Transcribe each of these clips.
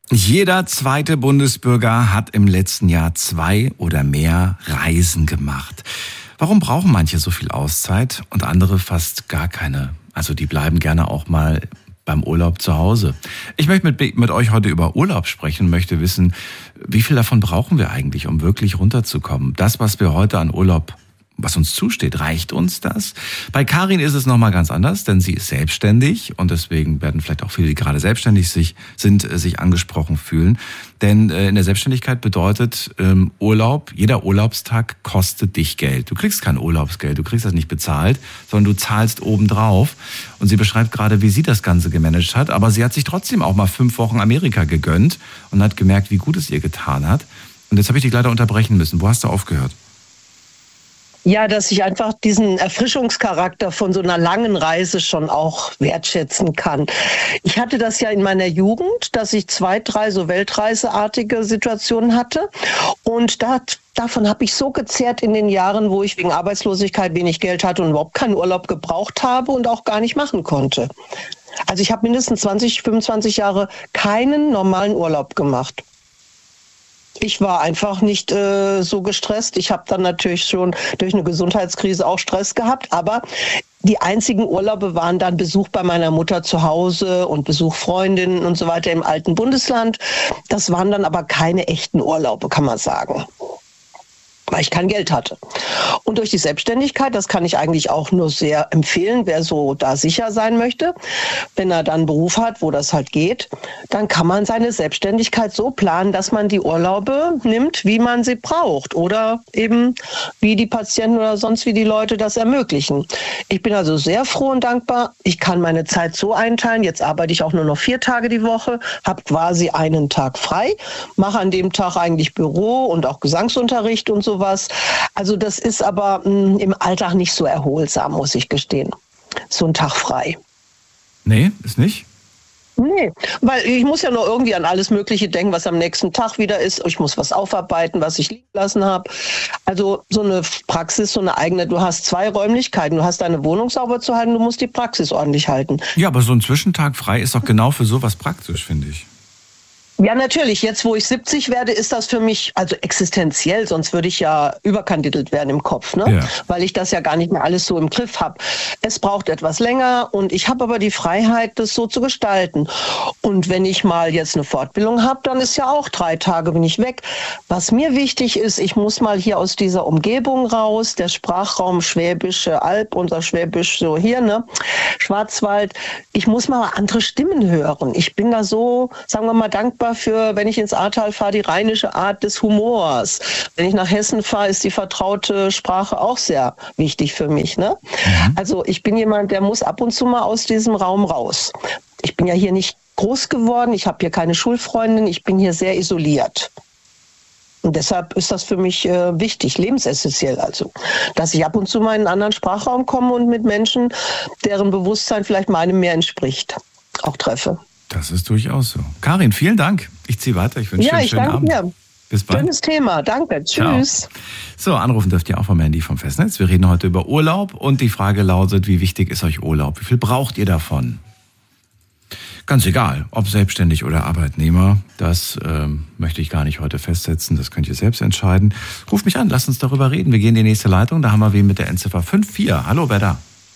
Jeder zweite Bundesbürger hat im letzten Jahr 2 oder mehr Reisen gemacht. Warum brauchen manche so viel Auszeit und andere fast gar keine? Also die bleiben gerne auch mal beim Urlaub zu Hause. Ich möchte mit euch heute über Urlaub sprechen, möchte wissen, wie viel davon brauchen wir eigentlich, um wirklich runterzukommen? Das, was wir heute an Urlaub, was uns zusteht, reicht uns das? Bei Karin ist es nochmal ganz anders, denn sie ist selbstständig und deswegen werden vielleicht auch viele, die gerade selbstständig sind, sich angesprochen fühlen. Denn in der Selbstständigkeit bedeutet Urlaub, jeder Urlaubstag kostet dich Geld. Du kriegst kein Urlaubsgeld, du kriegst das nicht bezahlt, sondern du zahlst obendrauf. Und sie beschreibt gerade, wie sie das Ganze gemanagt hat, aber sie hat sich trotzdem auch mal 5 Wochen Amerika gegönnt und hat gemerkt, wie gut es ihr getan hat. Und jetzt habe ich dich leider unterbrechen müssen. Wo hast du aufgehört? Ja, dass ich einfach diesen Erfrischungscharakter von so einer langen Reise schon auch wertschätzen kann. Ich hatte das ja in meiner Jugend, dass ich 2, 3 so weltreiseartige Situationen hatte. Und davon habe ich so gezehrt in den Jahren, wo ich wegen Arbeitslosigkeit wenig Geld hatte und überhaupt keinen Urlaub gebraucht habe und auch gar nicht machen konnte. Also ich habe mindestens 20, 25 Jahre keinen normalen Urlaub gemacht. Ich war einfach nicht so gestresst. Ich habe dann natürlich schon durch eine Gesundheitskrise auch Stress gehabt. Aber die einzigen Urlaube waren dann Besuch bei meiner Mutter zu Hause und Besuch Freundinnen und so weiter im alten Bundesland. Das waren dann aber keine echten Urlaube, kann man sagen, weil ich kein Geld hatte. Und durch die Selbstständigkeit, das kann ich eigentlich auch nur sehr empfehlen, wer so da sicher sein möchte, wenn er dann einen Beruf hat, wo das halt geht, dann kann man seine Selbstständigkeit so planen, dass man die Urlaube nimmt, wie man sie braucht oder eben wie die Patienten oder sonst wie die Leute das ermöglichen. Ich bin also sehr froh und dankbar. Ich kann meine Zeit so einteilen. Jetzt arbeite ich auch nur noch 4 Tage die Woche, habe quasi einen Tag frei, mache an dem Tag eigentlich Büro und auch Gesangsunterricht und so was. Also das ist aber im Alltag nicht so erholsam, muss ich gestehen. So ein Tag frei. Nee, ist nicht? Nee, weil ich muss ja noch irgendwie an alles Mögliche denken, was am nächsten Tag wieder ist. Ich muss was aufarbeiten, was ich liegen lassen habe. Also so eine Praxis, so eine eigene, du hast 2 Räumlichkeiten. Du hast deine Wohnung sauber zu halten, du musst die Praxis ordentlich halten. Ja, aber so ein Zwischentag frei ist doch genau für sowas praktisch, finde ich. Ja, natürlich. Jetzt, wo ich 70 werde, ist das für mich also existenziell. Sonst würde ich ja überkandidelt werden im Kopf, ne? Ja. Weil ich das ja gar nicht mehr alles so im Griff habe. Es braucht etwas länger und ich habe aber die Freiheit, das so zu gestalten. Und wenn ich mal jetzt eine Fortbildung habe, dann ist ja auch 3 Tage bin ich weg. Was mir wichtig ist, ich muss mal hier aus dieser Umgebung raus, der Sprachraum Schwäbische Alb, unser Schwäbisch so hier, ne? Schwarzwald. Ich muss mal andere Stimmen hören. Ich bin da so, sagen wir mal, dankbar für, wenn ich ins Ahrtal fahre, die rheinische Art des Humors. Wenn ich nach Hessen fahre, ist die vertraute Sprache auch sehr wichtig für mich, ne? Mhm. Also ich bin jemand, der muss ab und zu mal aus diesem Raum raus. Ich bin ja hier nicht groß geworden, ich habe hier keine Schulfreundin, ich bin hier sehr isoliert. Und deshalb ist das für mich wichtig, lebensessentiell also, dass ich ab und zu mal in einen anderen Sprachraum komme und mit Menschen, deren Bewusstsein vielleicht meinem mehr entspricht, auch treffe. Das ist durchaus so. Karin, vielen Dank. Ich ziehe weiter. Ich wünsche dir einen schönen Abend. Dir. Bis bald. Schönes Thema. Danke. Tschüss. Ciao. So, anrufen dürft ihr auch vom Handy vom Festnetz. Wir reden heute über Urlaub und die Frage lautet, wie wichtig ist euch Urlaub? Wie viel braucht ihr davon? Ganz egal, ob selbstständig oder Arbeitnehmer. Das möchte ich gar nicht heute festsetzen. Das könnt ihr selbst entscheiden. Ruft mich an, lasst uns darüber reden. Wir gehen in die nächste Leitung. Da haben wir wen mit der Endziffer 54. Hallo, wer da?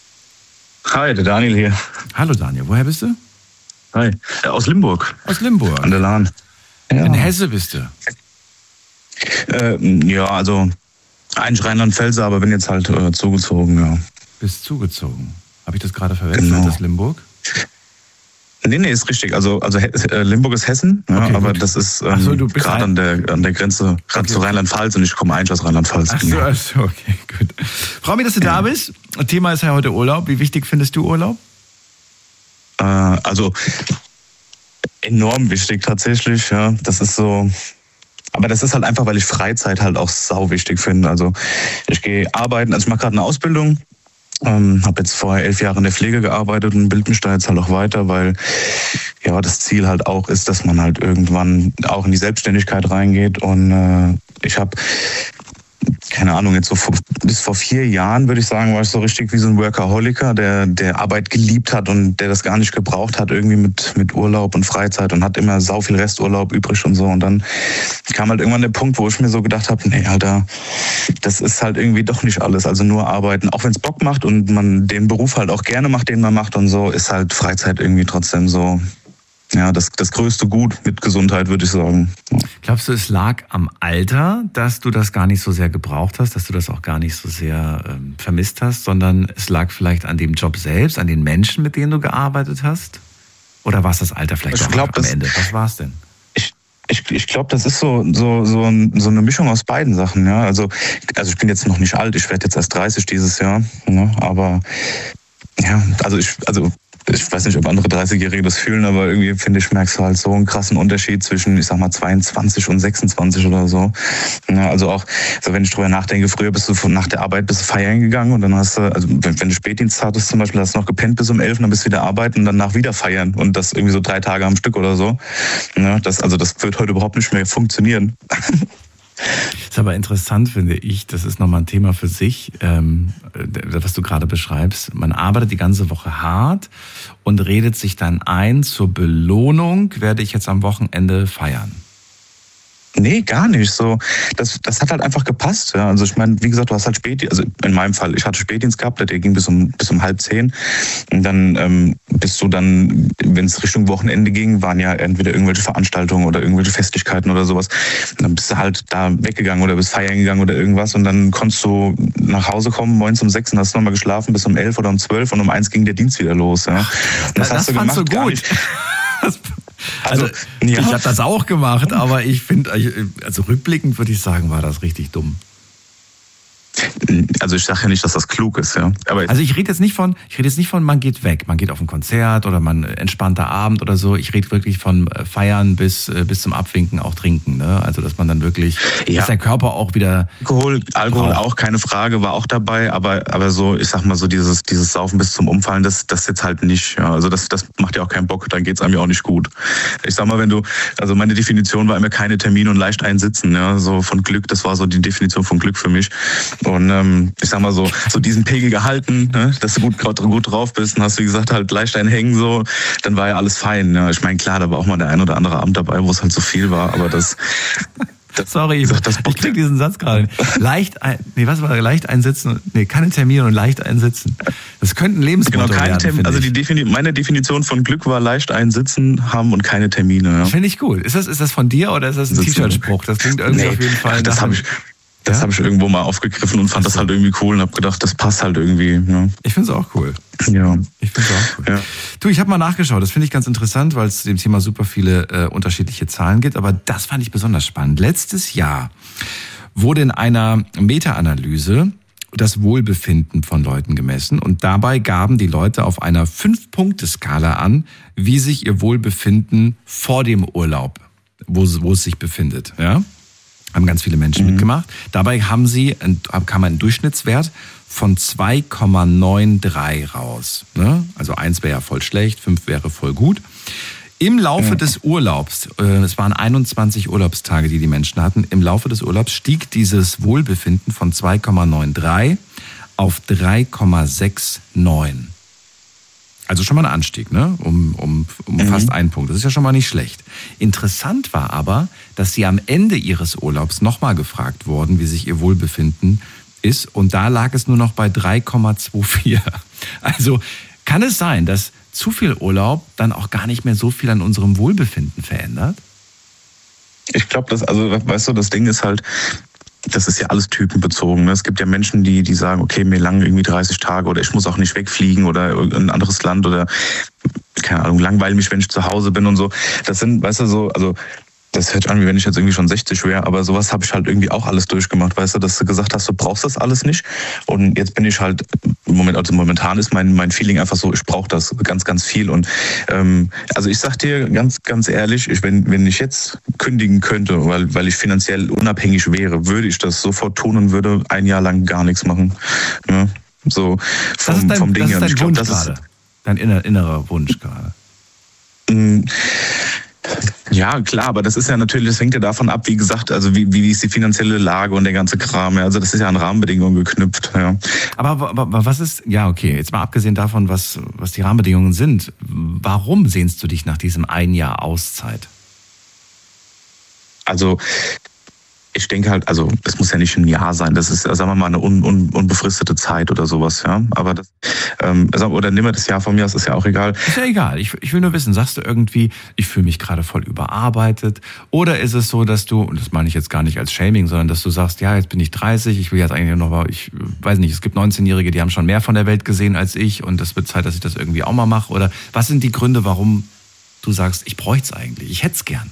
Hi, der Daniel hier. Hallo Daniel, woher bist du? Hi, aus Limburg. Aus Limburg? An der Lahn. Ja. In Hesse bist du? Ja, also eigentlich Rheinland-Pfälzer, aber bin jetzt halt zugezogen, ja. Bist zugezogen? Habe ich das gerade verwechselt, genau. Das Limburg? Nee, ist richtig. Also Limburg ist Hessen, ja, okay, aber das ist gerade an der Grenze zu Rheinland-Pfalz und ich komme eigentlich aus Rheinland-Pfalz. Ach so, okay, gut. Frau mir, dass du da bist. Thema ist ja heute Urlaub. Wie wichtig findest du Urlaub? Also enorm wichtig tatsächlich, ja. Das ist so, aber das ist halt einfach, weil ich Freizeit halt auch sau wichtig finde. Also ich gehe arbeiten, also ich mache gerade eine Ausbildung, habe jetzt vorher 11 Jahre in der Pflege gearbeitet und bilde mich da jetzt halt auch weiter, weil ja das Ziel halt auch ist, dass man halt irgendwann auch in die Selbstständigkeit reingeht und ich habe keine Ahnung, jetzt so bis vor 4 Jahren, würde ich sagen, war ich so richtig wie so ein Workaholiker, der Arbeit geliebt hat und der das gar nicht gebraucht hat, irgendwie mit Urlaub und Freizeit und hat immer sau viel Resturlaub übrig und so. Und dann kam halt irgendwann der Punkt, wo ich mir so gedacht habe, nee, Alter, das ist halt irgendwie doch nicht alles. Also nur arbeiten, auch wenn es Bock macht und man den Beruf halt auch gerne macht, den man macht und so, ist halt Freizeit irgendwie trotzdem so, ja, das größte Gut mit Gesundheit, würde ich sagen. Glaubst du, es lag am Alter, dass du das gar nicht so sehr gebraucht hast, dass du das auch gar nicht so sehr vermisst hast, sondern es lag vielleicht an dem Job selbst, an den Menschen, mit denen du gearbeitet hast? Oder war es das Alter vielleicht am Ende? Was war es denn? Ich glaube, das ist so eine Mischung aus beiden Sachen. Ja? Also ich bin jetzt noch nicht alt, ich werde jetzt erst 30 dieses Jahr, ne? Aber ja, ich weiß nicht, ob andere 30-Jährige das fühlen, aber irgendwie, finde ich, merkst du halt so einen krassen Unterschied zwischen, ich sag mal, 22 und 26 oder so. Ja, also auch, also wenn ich drüber nachdenke, früher bist du nach der Arbeit feiern gegangen und dann hast du, also wenn du Spätdienst hattest zum Beispiel, hast du noch gepennt bis um 11 und dann bist du wieder arbeiten und danach wieder feiern und das irgendwie so 3 Tage am Stück oder so. Ja, das wird heute überhaupt nicht mehr funktionieren. Ist aber interessant, finde ich, das ist nochmal ein Thema für sich, was du gerade beschreibst. Man arbeitet die ganze Woche hart und redet sich dann ein, zur Belohnung werde ich jetzt am Wochenende feiern. Nee, gar nicht. So, das hat halt einfach gepasst. Ja. Also ich meine, wie gesagt, du hast halt also in meinem Fall, ich hatte Spätdienst gehabt, der ging bis um 9:30. Und dann bist du dann, wenn es Richtung Wochenende ging, waren ja entweder irgendwelche Veranstaltungen oder irgendwelche Festlichkeiten oder sowas. Und dann bist du halt da weggegangen oder bist feiern gegangen oder irgendwas. Und dann konntest du nach Hause kommen, morgens um 6 und hast nochmal geschlafen bis um 11 oder um 12 und um 1 ging der Dienst wieder los. Ja. Das hast du gemacht, so gut. Also ja. Ich habe das auch gemacht, aber ich finde, also rückblickend würde ich sagen, war das richtig dumm. Also ich sage ja nicht, dass das klug ist, ja. Aber also ich rede jetzt nicht von, man geht weg, man geht auf ein Konzert oder man entspannter Abend oder so. Ich rede wirklich von Feiern bis zum Abwinken, auch trinken, ne? Also dass man dann wirklich, dass der Körper auch wieder Alkohol auch, keine Frage, war auch dabei, aber so, ich sag mal so dieses Saufen bis zum Umfallen, das jetzt halt nicht. Ja. Also das macht ja auch keinen Bock, dann geht's einem ja auch nicht gut. Ich sag mal, also meine Definition war immer keine Termine und leicht einsitzen, ja, so von Glück, das war so die Definition von Glück für mich. Und ich sag mal so diesen Pegel gehalten, ne, dass du gut drauf bist und hast, wie gesagt, halt leicht einhängen, so, dann war ja alles fein. Ja. Ich meine, klar, da war auch mal der ein oder andere Abend dabei, wo es halt so viel war, aber Sorry, ich krieg diesen Satz gerade. Leicht einsitzen, keine Termine und leicht einsitzen. Das könnte ein Lebensmotto werden, Termine. Also meine Definition von Glück war leicht einsitzen haben und keine Termine. Ja. Finde ich cool. Ist das von dir oder ist das ein T-Shirt-Spruch? Das klingt irgendwie auf jeden Fall. Das habe ich irgendwo mal aufgegriffen und fand das halt irgendwie cool und habe gedacht, das passt halt irgendwie. Ja. Ich finde es auch cool. Ja. Ich finde es auch cool. Ja. Du, ich habe mal nachgeschaut, das finde ich ganz interessant, weil es zu dem Thema super viele unterschiedliche Zahlen gibt, aber das fand ich besonders spannend. Letztes Jahr wurde in einer Meta-Analyse das Wohlbefinden von Leuten gemessen und dabei gaben die Leute auf einer 5-Punkte-Skala an, wie sich ihr Wohlbefinden vor dem Urlaub, wo es sich befindet, ja? Haben ganz viele Menschen mitgemacht. Dabei kam ein Durchschnittswert von 2,93 raus. Ne? Also 1 wäre ja voll schlecht, 5 wäre voll gut. Im Laufe des Urlaubs, es waren 21 Urlaubstage, die Menschen hatten, im Laufe des Urlaubs stieg dieses Wohlbefinden von 2,93 auf 3,69. Also schon mal ein Anstieg, ne? Um fast 1 Punkt. Das ist ja schon mal nicht schlecht. Interessant war aber, dass sie am Ende ihres Urlaubs nochmal gefragt wurden, wie sich ihr Wohlbefinden ist. Und da lag es nur noch bei 3,24. Also kann es sein, dass zu viel Urlaub dann auch gar nicht mehr so viel an unserem Wohlbefinden verändert? Ich glaube, weißt du, das Ding ist halt, das ist ja alles typenbezogen. Es gibt ja Menschen, die sagen, okay, mir langen irgendwie 30 Tage oder ich muss auch nicht wegfliegen oder in ein anderes Land oder, keine Ahnung, langweile mich, wenn ich zu Hause bin und so. Das sind, weißt du, so, also das hört sich an, wie wenn ich jetzt irgendwie schon 60 wäre, aber sowas habe ich halt irgendwie auch alles durchgemacht, weißt du, dass du gesagt hast, du brauchst das alles nicht. Und jetzt bin ich halt, momentan ist mein Feeling einfach so, ich brauche das ganz, ganz viel. Und also ich sag dir ganz, ganz ehrlich, wenn ich jetzt kündigen könnte, weil ich finanziell unabhängig wäre, würde ich das sofort tun und würde 1 Jahr lang gar nichts machen. Ja, so vom Ding her. Das ist dein Wunsch gerade, dein innerer Wunsch gerade. Ja, Ja, klar, aber das ist ja natürlich, das hängt ja davon ab, wie gesagt, also wie ist die finanzielle Lage und der ganze Kram. Ja. Also das ist ja an Rahmenbedingungen geknüpft. Ja. Aber was ist, ja okay, jetzt mal abgesehen davon, was die Rahmenbedingungen sind, warum sehnst du dich nach diesem 1 Jahr Auszeit? Also ich denke halt, also es muss ja nicht ein Jahr sein, das ist, sagen wir mal, eine unbefristete Zeit oder sowas, ja. Aber das, oder nimm mal das Jahr von mir, das ist ja auch egal. Ist ja egal, ich will nur wissen, sagst du irgendwie, ich fühle mich gerade voll überarbeitet? Oder ist es so, dass du, und das meine ich jetzt gar nicht als Shaming, sondern dass du sagst, ja, jetzt bin ich 30, ich will jetzt eigentlich noch mal, ich weiß nicht, es gibt 19-Jährige, die haben schon mehr von der Welt gesehen als ich und das wird Zeit, dass ich das irgendwie auch mal mache? Oder was sind die Gründe, warum du sagst, ich bräuchte es eigentlich, ich hätte es gern?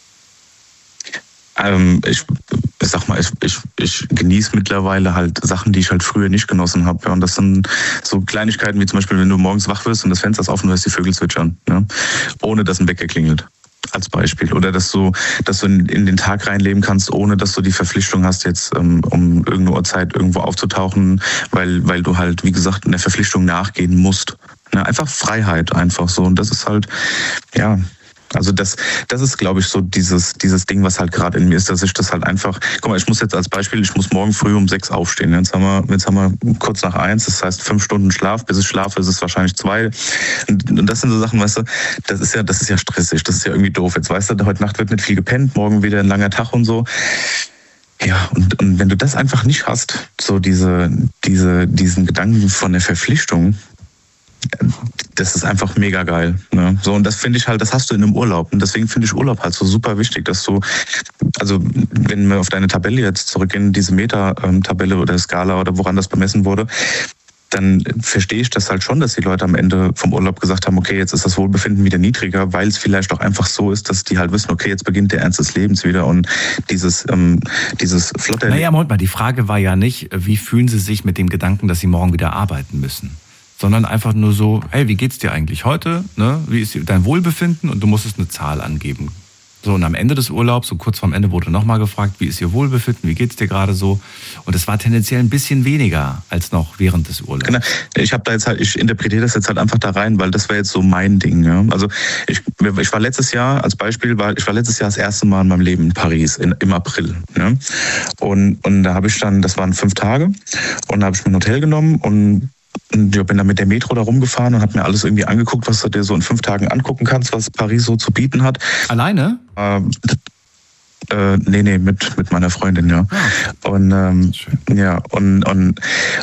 Ich sag mal, ich genieße mittlerweile halt Sachen, die ich halt früher nicht genossen habe. Ja. Und das sind so Kleinigkeiten wie zum Beispiel, wenn du morgens wach wirst und das Fenster ist offen, du hörst die Vögel zwitschern, ja, ohne dass ein Wecker klingelt. Als Beispiel. Oder dass du in den Tag reinleben kannst, ohne dass du die Verpflichtung hast, jetzt um irgendeine Uhrzeit irgendwo aufzutauchen, weil du halt, wie gesagt, in der Verpflichtung nachgehen musst. Ja, einfach Freiheit, einfach so. Und das ist halt, ja. Also das ist, glaube ich, so dieses Ding, was halt gerade in mir ist, dass ich das halt einfach, guck mal, ich muss jetzt als Beispiel, ich muss morgen früh um 6 aufstehen. Jetzt haben wir kurz nach 1, das heißt 5 Stunden Schlaf, bis ich schlafe, ist es wahrscheinlich 2. Und das sind so Sachen, weißt du, das ist ja stressig, das ist ja irgendwie doof. Jetzt weißt du, heute Nacht wird nicht viel gepennt, morgen wieder ein langer Tag und so. Ja, und wenn du das einfach nicht hast, so diesen Gedanken von der Verpflichtung, das ist einfach mega geil. Ne? So, und das finde ich halt, das hast du in einem Urlaub. Und deswegen finde ich Urlaub halt so super wichtig, dass du, also wenn wir auf deine Tabelle jetzt zurückgehen, diese Meta-Tabelle oder Skala oder woran das bemessen wurde, dann verstehe ich das halt schon, dass die Leute am Ende vom Urlaub gesagt haben, okay, jetzt ist das Wohlbefinden wieder niedriger, weil es vielleicht auch einfach so ist, dass die halt wissen, okay, jetzt beginnt der Ernst des Lebens wieder und dieses flotte... Naja, Moment mal, die Frage war ja nicht, wie fühlen sie sich mit dem Gedanken, dass sie morgen wieder arbeiten müssen? Sondern einfach nur so, hey, wie geht's dir eigentlich heute? Ne? Wie ist dein Wohlbefinden? Und du musstest eine Zahl angeben. So, und am Ende des Urlaubs, so kurz vorm Ende, wurde nochmal gefragt, wie ist ihr Wohlbefinden? Wie geht's dir gerade so? Und es war tendenziell ein bisschen weniger als noch während des Urlaubs. Genau. Ich interpretiere das jetzt halt einfach da rein, weil das wäre jetzt so mein Ding. Ja? Also ich war letztes Jahr, als Beispiel, das erste Mal in meinem Leben in Paris, im April. Ne? Und da habe ich dann, das waren 5 Tage, und da habe ich mir ein Hotel genommen und ich bin dann mit der Metro da rumgefahren und habe mir alles irgendwie angeguckt, was du dir so in 5 Tagen angucken kannst, was Paris so zu bieten hat. Alleine? Nee, mit meiner Freundin, ja. Ah. Und ja, und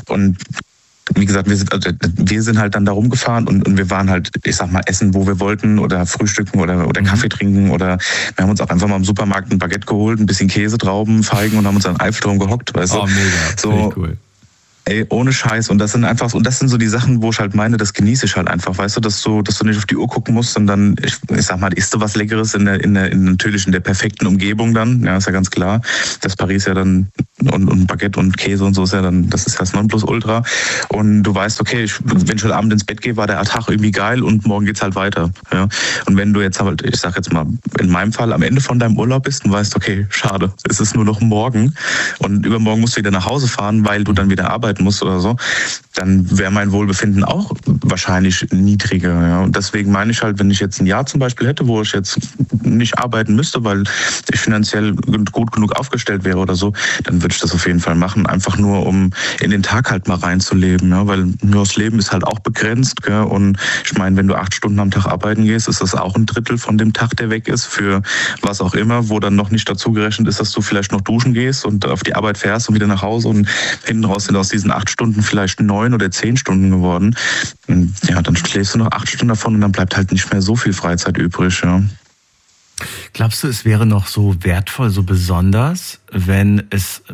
wie gesagt, wir sind halt dann da rumgefahren und wir waren halt, ich sag mal, essen, wo wir wollten oder frühstücken oder Kaffee trinken oder wir haben uns auch einfach mal im Supermarkt ein Baguette geholt, ein bisschen Käse, Trauben, Feigen und haben uns an den Eiffelturm gehockt, weißt du. Oh, mega, so cool. Ey, ohne Scheiß. Und das sind so die Sachen, wo ich halt meine, das genieße ich halt einfach, weißt du, dass du nicht auf die Uhr gucken musst, sondern ich sag mal, isst du was Leckeres natürlich in der perfekten Umgebung dann, ja, ist ja ganz klar. Das Paris ja dann und Baguette und Käse und so ist ja dann, das ist das Nonplusultra. Und du weißt, okay, wenn ich heute Abend ins Bett gehe, war der Tag irgendwie geil und morgen geht's halt weiter, ja. Und wenn du jetzt halt, ich sag jetzt mal, in meinem Fall am Ende von deinem Urlaub bist und weißt, okay, schade, es ist nur noch morgen und übermorgen musst du wieder nach Hause fahren, weil du dann wieder arbeiten musst oder so, dann wäre mein Wohlbefinden auch wahrscheinlich niedriger. Ja. Und deswegen meine ich halt, wenn ich jetzt ein Jahr zum Beispiel hätte, wo ich jetzt nicht arbeiten müsste, weil ich finanziell gut genug aufgestellt wäre oder so, dann würde ich das auf jeden Fall machen. Einfach nur, um in den Tag halt mal reinzuleben. Ja. Weil nur das Leben ist halt auch begrenzt. Gell. Und ich meine, wenn du 8 Stunden am Tag arbeiten gehst, ist das auch ein Drittel von dem Tag, der weg ist, für was auch immer, wo dann noch nicht dazu gerechnet ist, dass du vielleicht noch duschen gehst und auf die Arbeit fährst und wieder nach Hause und hinten raus sind aus diesen 8 Stunden vielleicht 9 oder 10 Stunden geworden. Und ja, dann schläfst du noch 8 Stunden davon und dann bleibt halt nicht mehr so viel Freizeit übrig. Ja. Glaubst du, es wäre noch so wertvoll, so besonders, wenn es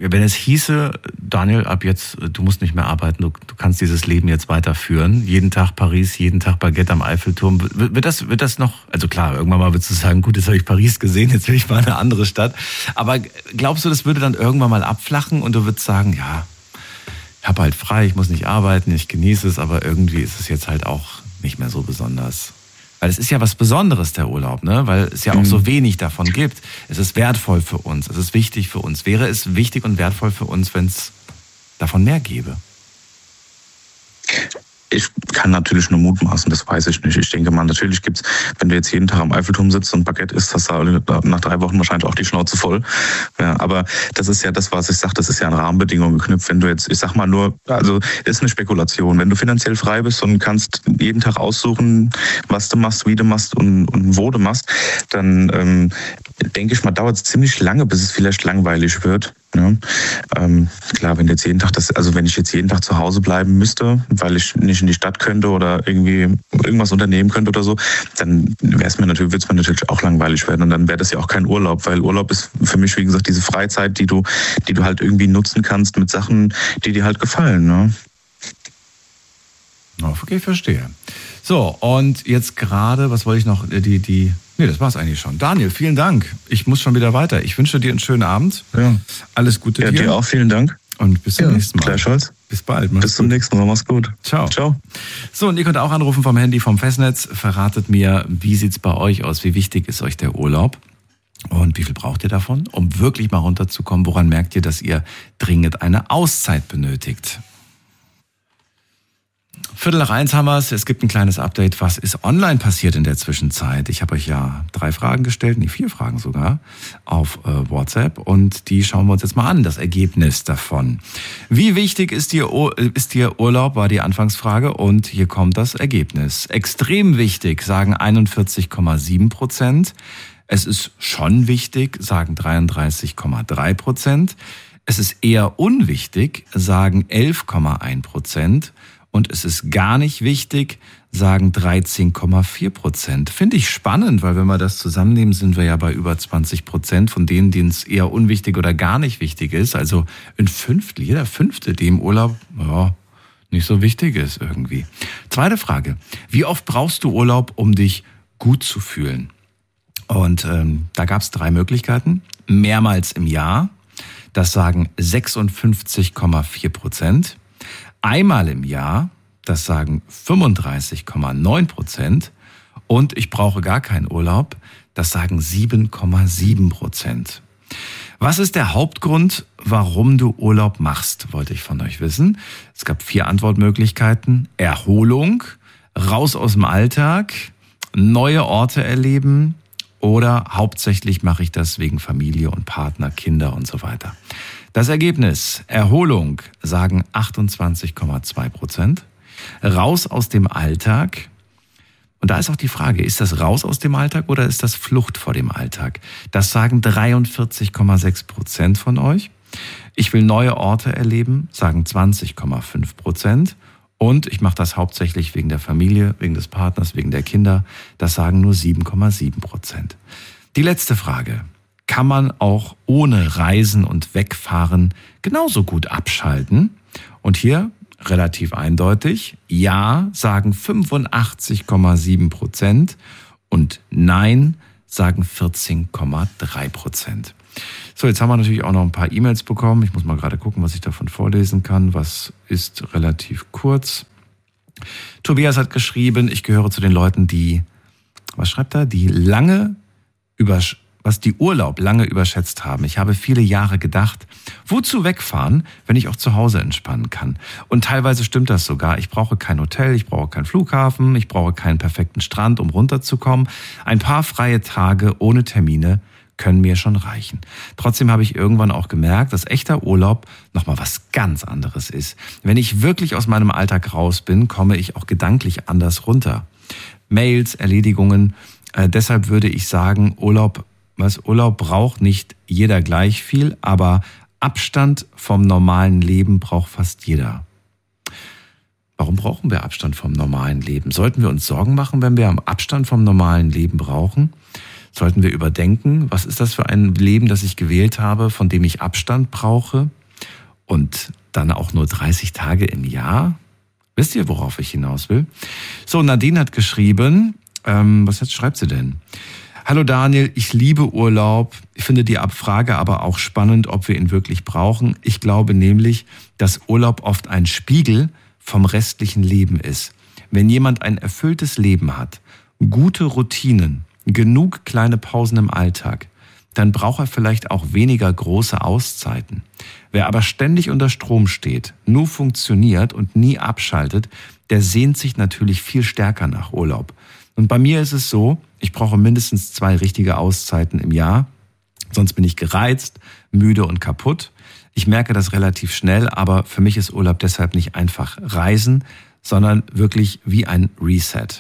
hieße, Daniel, ab jetzt, du musst nicht mehr arbeiten, du kannst dieses Leben jetzt weiterführen. Jeden Tag Paris, jeden Tag Baguette am Eiffelturm. Wird das noch, also klar, irgendwann mal würdest du sagen, gut, jetzt habe ich Paris gesehen, jetzt will ich mal eine andere Stadt. Aber glaubst du, das würde dann irgendwann mal abflachen und du würdest sagen, ja, ich habe halt frei, ich muss nicht arbeiten, ich genieße es, aber irgendwie ist es jetzt halt auch nicht mehr so besonders. Weil es ist ja was Besonderes, der Urlaub, ne? Weil es ja auch so wenig davon gibt. Es ist wertvoll für uns, es ist wichtig für uns. Wäre es wichtig und wertvoll für uns, wenn es davon mehr gäbe? Ich kann natürlich nur mutmaßen, das weiß ich nicht. Ich denke mal, natürlich gibt's, wenn du jetzt jeden Tag am Eiffelturm sitzt und Baguette isst, hast du nach 3 Wochen wahrscheinlich auch die Schnauze voll. Ja, aber das ist ja das, was ich sage, das ist ja an Rahmenbedingungen geknüpft. Wenn du jetzt, ich sag mal nur, also ist eine Spekulation. Wenn du finanziell frei bist und kannst jeden Tag aussuchen, was du machst, wie du machst und wo du machst, dann denke ich mal, dauert es ziemlich lange, bis es vielleicht langweilig wird. Ja. Klar, wenn jetzt jeden Tag wenn ich jetzt jeden Tag zu Hause bleiben müsste, weil ich nicht in die Stadt könnte oder irgendwie irgendwas unternehmen könnte oder so, dann wird es mir natürlich auch langweilig werden und dann wäre das ja auch kein Urlaub, weil Urlaub ist für mich, wie gesagt, diese Freizeit, die du halt irgendwie nutzen kannst mit Sachen, die dir halt gefallen. Ne? Okay, verstehe. So, und jetzt gerade, was wollte ich noch, Nee, das war's eigentlich schon. Daniel, vielen Dank. Ich muss schon wieder weiter. Ich wünsche dir einen schönen Abend. Ja. Alles Gute dir. Ja, dir auch, vielen Dank. Und bis zum nächsten Mal. Gleichfalls. Bis bald. Bis zum nächsten Mal. Mach's gut. Ciao. Ciao. So, und ihr könnt auch anrufen vom Handy, vom Festnetz. Verratet mir, wie sieht's bei euch aus? Wie wichtig ist euch der Urlaub? Und wie viel braucht ihr davon, um wirklich mal runterzukommen? Woran merkt ihr, dass ihr dringend eine Auszeit benötigt? 1:45 haben wir es. Es gibt ein kleines Update. Was ist online passiert in der Zwischenzeit? Ich habe euch ja 3 Fragen gestellt, 4 Fragen sogar, auf WhatsApp. Und die schauen wir uns jetzt mal an, das Ergebnis davon. Wie wichtig ist dir Urlaub, war die Anfangsfrage. Und hier kommt das Ergebnis. Extrem wichtig, sagen 41,7%. Es ist schon wichtig, sagen 33,3%. Es ist eher unwichtig, sagen 11,1%. Und es ist gar nicht wichtig, sagen 13,4%. Finde ich spannend, weil wenn wir das zusammennehmen, sind wir ja bei über 20% von denen es eher unwichtig oder gar nicht wichtig ist. Also jeder Fünfte, dem Urlaub nicht so wichtig ist irgendwie. Zweite Frage. Wie oft brauchst du Urlaub, um dich gut zu fühlen? Und da gab es 3 Möglichkeiten. Mehrmals im Jahr, das sagen 56,4%. Einmal im Jahr, das sagen 35,9%. Und ich brauche gar keinen Urlaub, das sagen 7,7%. Was ist der Hauptgrund, warum du Urlaub machst, wollte ich von euch wissen. Es gab 4 Antwortmöglichkeiten. Erholung, raus aus dem Alltag, neue Orte erleben oder hauptsächlich mache ich das wegen Familie und Partner, Kinder und so weiter. Das Ergebnis, Erholung, sagen 28,2%. Raus aus dem Alltag. Und da ist auch die Frage, ist das raus aus dem Alltag oder ist das Flucht vor dem Alltag? Das sagen 43,6% von euch. Ich will neue Orte erleben, sagen 20,5%. Und ich mache das hauptsächlich wegen der Familie, wegen des Partners, wegen der Kinder. Das sagen nur 7,7%. Die letzte Frage. Kann man auch ohne Reisen und Wegfahren genauso gut abschalten? Und hier relativ eindeutig, ja, sagen 85,7% und nein, sagen 14,3%. So, jetzt haben wir natürlich auch noch ein paar E-Mails bekommen. Ich muss mal gerade gucken, was ich davon vorlesen kann. Was ist relativ kurz? Tobias hat geschrieben, ich gehöre zu den Leuten, die die Urlaub lange überschätzt haben. Ich habe viele Jahre gedacht, wozu wegfahren, wenn ich auch zu Hause entspannen kann? Und teilweise stimmt das sogar. Ich brauche kein Hotel, ich brauche keinen Flughafen, ich brauche keinen perfekten Strand, um runterzukommen. Ein paar freie Tage ohne Termine können mir schon reichen. Trotzdem habe ich irgendwann auch gemerkt, dass echter Urlaub nochmal was ganz anderes ist. Wenn ich wirklich aus meinem Alltag raus bin, komme ich auch gedanklich anders runter. Mails, Erledigungen, deshalb würde ich sagen, Urlaub braucht nicht jeder gleich viel, aber Abstand vom normalen Leben braucht fast jeder. Warum brauchen wir Abstand vom normalen Leben? Sollten wir uns Sorgen machen, wenn wir Abstand vom normalen Leben brauchen? Sollten wir überdenken, was ist das für ein Leben, das ich gewählt habe, von dem ich Abstand brauche? Und dann auch nur 30 Tage im Jahr? Wisst ihr, worauf ich hinaus will? So, Nadine hat geschrieben, schreibt sie denn? Hallo Daniel, ich liebe Urlaub. Ich finde die Abfrage aber auch spannend, ob wir ihn wirklich brauchen. Ich glaube nämlich, dass Urlaub oft ein Spiegel vom restlichen Leben ist. Wenn jemand ein erfülltes Leben hat, gute Routinen, genug kleine Pausen im Alltag, dann braucht er vielleicht auch weniger große Auszeiten. Wer aber ständig unter Strom steht, nur funktioniert und nie abschaltet, der sehnt sich natürlich viel stärker nach Urlaub. Und bei mir ist es so, ich brauche mindestens 2 richtige Auszeiten im Jahr, sonst bin ich gereizt, müde und kaputt. Ich merke das relativ schnell, aber für mich ist Urlaub deshalb nicht einfach Reisen, sondern wirklich wie ein Reset.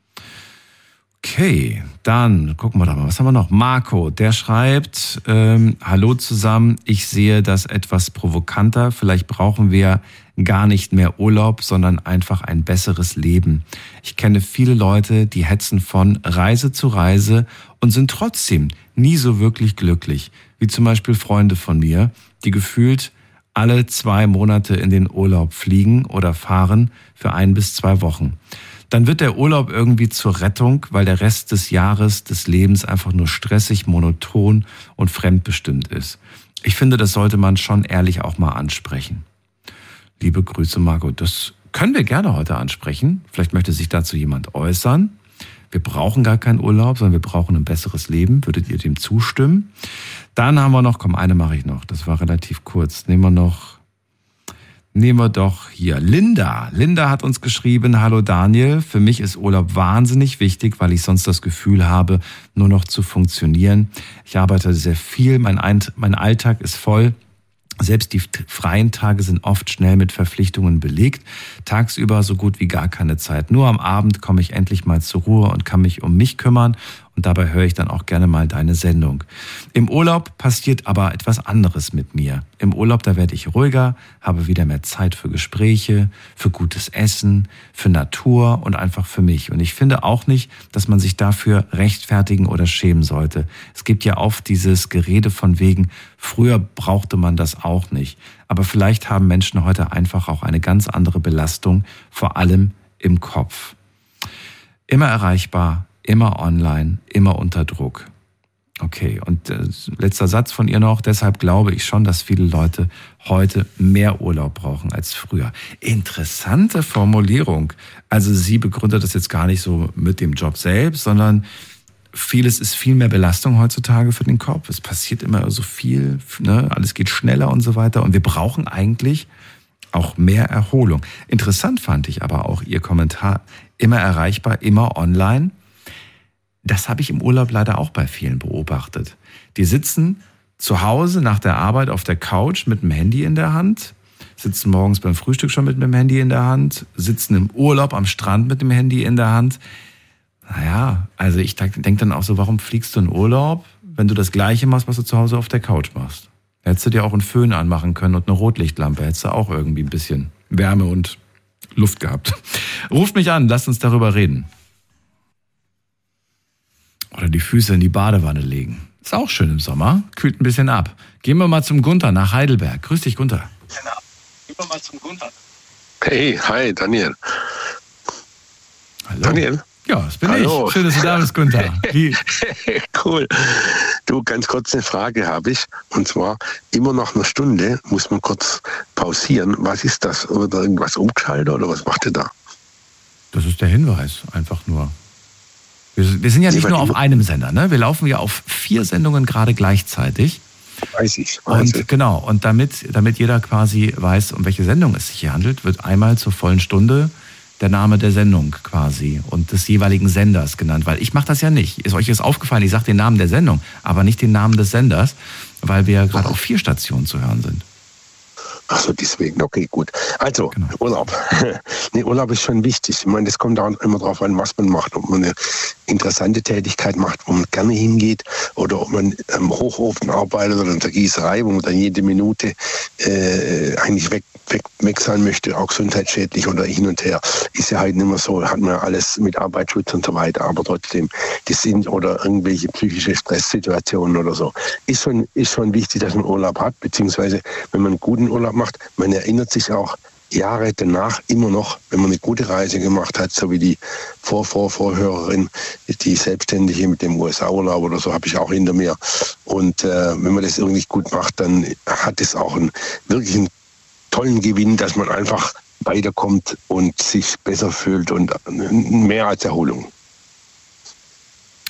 Okay, dann gucken wir doch mal, was haben wir noch? Marco, der schreibt, hallo zusammen, ich sehe das etwas provokanter, vielleicht brauchen wir gar nicht mehr Urlaub, sondern einfach ein besseres Leben. Ich kenne viele Leute, die hetzen von Reise zu Reise und sind trotzdem nie so wirklich glücklich, wie zum Beispiel Freunde von mir, die gefühlt alle 2 Monate in den Urlaub fliegen oder fahren für 1 bis 2 Wochen. Dann wird der Urlaub irgendwie zur Rettung, weil der Rest des Jahres, des Lebens einfach nur stressig, monoton und fremdbestimmt ist. Ich finde, das sollte man schon ehrlich auch mal ansprechen. Liebe Grüße, Marco. Das können wir gerne heute ansprechen. Vielleicht möchte sich dazu jemand äußern. Wir brauchen gar keinen Urlaub, sondern wir brauchen ein besseres Leben. Würdet ihr dem zustimmen? Dann haben wir noch, eine mache ich noch. Das war relativ kurz. Nehmen wir doch hier Linda. Linda hat uns geschrieben, hallo Daniel, für mich ist Urlaub wahnsinnig wichtig, weil ich sonst das Gefühl habe, nur noch zu funktionieren. Ich arbeite sehr viel, mein Alltag ist voll. Selbst die freien Tage sind oft schnell mit Verpflichtungen belegt. Tagsüber so gut wie gar keine Zeit. Nur am Abend komme ich endlich mal zur Ruhe und kann mich um mich kümmern. Und dabei höre ich dann auch gerne mal deine Sendung. Im Urlaub passiert aber etwas anderes mit mir. Im Urlaub, da werde ich ruhiger, habe wieder mehr Zeit für Gespräche, für gutes Essen, für Natur und einfach für mich. Und ich finde auch nicht, dass man sich dafür rechtfertigen oder schämen sollte. Es gibt ja oft dieses Gerede von wegen, früher brauchte man das auch nicht. Aber vielleicht haben Menschen heute einfach auch eine ganz andere Belastung, vor allem im Kopf. Immer erreichbar, immer online, immer unter Druck. Okay, und letzter Satz von ihr noch. Deshalb glaube ich schon, dass viele Leute heute mehr Urlaub brauchen als früher. Interessante Formulierung. Also sie begründet das jetzt gar nicht so mit dem Job selbst, sondern vieles ist viel mehr Belastung heutzutage für den Kopf. Es passiert immer so viel, ne? Alles geht schneller und so weiter. Und wir brauchen eigentlich auch mehr Erholung. Interessant fand ich aber auch ihr Kommentar. Immer erreichbar, immer online. Das habe ich im Urlaub leider auch bei vielen beobachtet. Die sitzen zu Hause nach der Arbeit auf der Couch mit dem Handy in der Hand, sitzen morgens beim Frühstück schon mit dem Handy in der Hand, sitzen im Urlaub am Strand mit dem Handy in der Hand. Naja, also ich denke dann auch so, warum fliegst du in Urlaub, wenn du das Gleiche machst, was du zu Hause auf der Couch machst? Hättest du dir auch einen Föhn anmachen können und eine Rotlichtlampe, hättest du auch irgendwie ein bisschen Wärme und Luft gehabt. Ruft mich an, lasst uns darüber reden. Oder die Füße in die Badewanne legen. Ist auch schön im Sommer, kühlt ein bisschen ab. Gehen wir mal zum Gunther nach Heidelberg. Grüß dich, Gunther. Gehen wir mal zum Gunther. Hey, hi, Daniel. Hallo. Daniel? Ja, das bin Hallo. ich. Schön, dass du da bist, Gunther. Cool. Du, ganz kurz eine Frage habe ich. Und zwar, immer nach einer Stunde muss man kurz pausieren. Was ist das? Oder irgendwas umgeschaltet oder was macht ihr da? Das ist der Hinweis, einfach nur. Wir sind ja nicht nur auf einem Sender, ne? Wir laufen ja auf 4 Sendungen gerade gleichzeitig. Weiß ich. Und genau, und damit jeder quasi weiß, um welche Sendung es sich hier handelt, wird einmal zur vollen Stunde der Name der Sendung quasi und des jeweiligen Senders genannt. Weil ich mache das ja nicht. Ist euch das aufgefallen? Ich sage den Namen der Sendung, aber nicht den Namen des Senders, weil wir ja gerade auf 4 Stationen zu hören sind. Ach so, deswegen, okay, gut. Also, Genau. Urlaub. Nee, Urlaub ist schon wichtig. Ich meine, das kommt auch immer darauf an, was man macht. Ob man eine interessante Tätigkeit macht, wo man gerne hingeht, oder ob man am Hochofen arbeitet oder in der Gießerei, wo man dann jede Minute eigentlich weg sein möchte, auch gesundheitsschädlich oder hin und her. Ist ja halt nicht mehr so, hat man alles mit Arbeitsschutz und so weiter, aber trotzdem, das sind oder irgendwelche psychische Stresssituationen oder so. Ist schon wichtig, dass man Urlaub hat, beziehungsweise wenn man einen guten Urlaub macht, man erinnert sich auch Jahre danach immer noch, wenn man eine gute Reise gemacht hat, so wie die Vorhörerin, die Selbstständige mit dem USA-Urlaub oder so, habe ich auch hinter mir. Und wenn man das irgendwie gut macht, dann hat es auch wirklich einen tollen Gewinn, dass man einfach weiterkommt und sich besser fühlt und mehr als Erholung.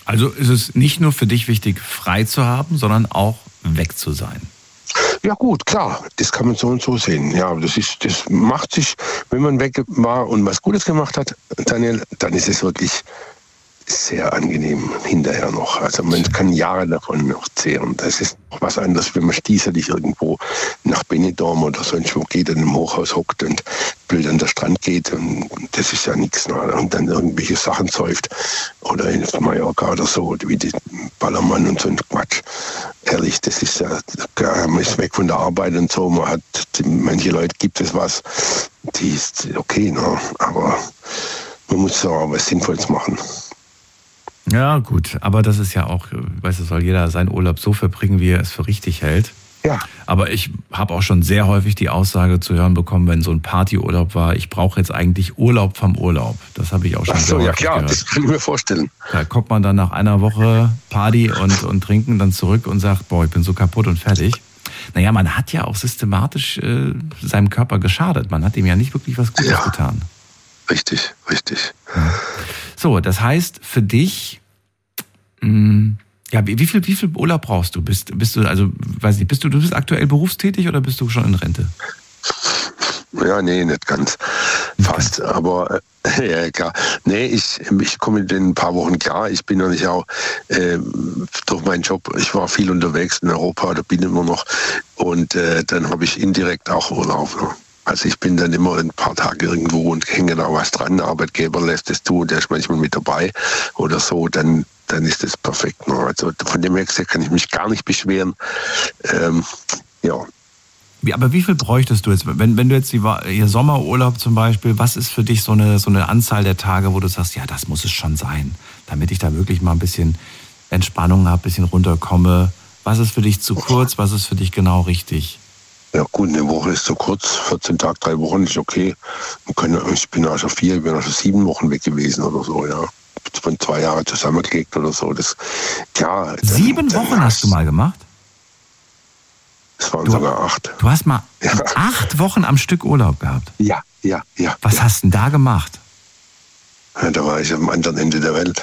Also ist es nicht nur für dich wichtig, frei zu haben, sondern auch weg zu sein. Ja gut, klar, das kann man so und so sehen. Ja, das macht sich, wenn man weg war und was Gutes gemacht hat, Daniel, dann ist es wirklich sehr angenehm hinterher noch. Also man kann Jahre davon noch zehren. Das ist noch was anderes, wenn man stießerlich irgendwo nach Benidorm oder sonst wo geht und im Hochhaus hockt und blöd an der Strand geht. Und das ist ja nichts. Ne? Und dann irgendwelche Sachen säuft. Oder in Mallorca oder so, wie die Ballermann und so ein Quatsch. Ehrlich, das ist ja, man ist weg von der Arbeit und so. Man hat, manche Leute gibt es was, die ist okay, ne? Aber man muss so was Sinnvolles machen. Ja, gut, aber das ist ja auch, weißt du, soll jeder seinen Urlaub so verbringen, wie er es für richtig hält. Ja. Aber ich habe auch schon sehr häufig die Aussage zu hören bekommen, wenn so ein Partyurlaub war, ich brauche jetzt eigentlich Urlaub vom Urlaub. Das habe ich auch schon sehr häufig gehört. Das kann ich mir vorstellen. Da kommt man dann nach einer Woche Party und Trinken dann zurück und sagt, boah, ich bin so kaputt und fertig. Naja, man hat ja auch systematisch seinem Körper geschadet. Man hat ihm ja nicht wirklich was Gutes getan. Richtig. Ja. So, das heißt für dich, ja, wie viel Urlaub brauchst du? Bist du, also, weiß nicht, du bist aktuell berufstätig oder bist du schon in Rente? Ja, nee, nicht ganz. Fast, aber ja, klar. Nee, ich komme in den paar Wochen klar. Ich bin natürlich auch durch meinen Job, ich war viel unterwegs in Europa, da bin ich immer noch. Und dann habe ich indirekt auch Urlaub. Ne? Also ich bin dann immer ein paar Tage irgendwo und hänge da was dran. Der Arbeitgeber lässt es tun, der ist manchmal mit dabei oder so, dann ist das perfekt. Ne? Also von dem her kann ich mich gar nicht beschweren. Ja. Aber wie viel bräuchtest du jetzt, wenn du jetzt ihr Sommerurlaub zum Beispiel, was ist für dich so eine Anzahl der Tage, wo du sagst, ja, das muss es schon sein, damit ich da wirklich mal ein bisschen Entspannung habe, ein bisschen runterkomme. Was ist für dich zu kurz, was ist für dich genau richtig? Ja gut, eine Woche ist zu kurz, 14 Tage, 3 Wochen ist okay. Ich bin auch schon 4, ich bin auch schon 7 Wochen weg gewesen oder so, ja. Von 2 Jahren zusammengelegt oder so. Das, klar, 7 Wochen hast du mal gemacht? Es waren sogar 8. Du hast mal 8 Wochen am Stück Urlaub gehabt? Ja. Was hast du denn da gemacht? Ja, da war ich am anderen Ende der Welt.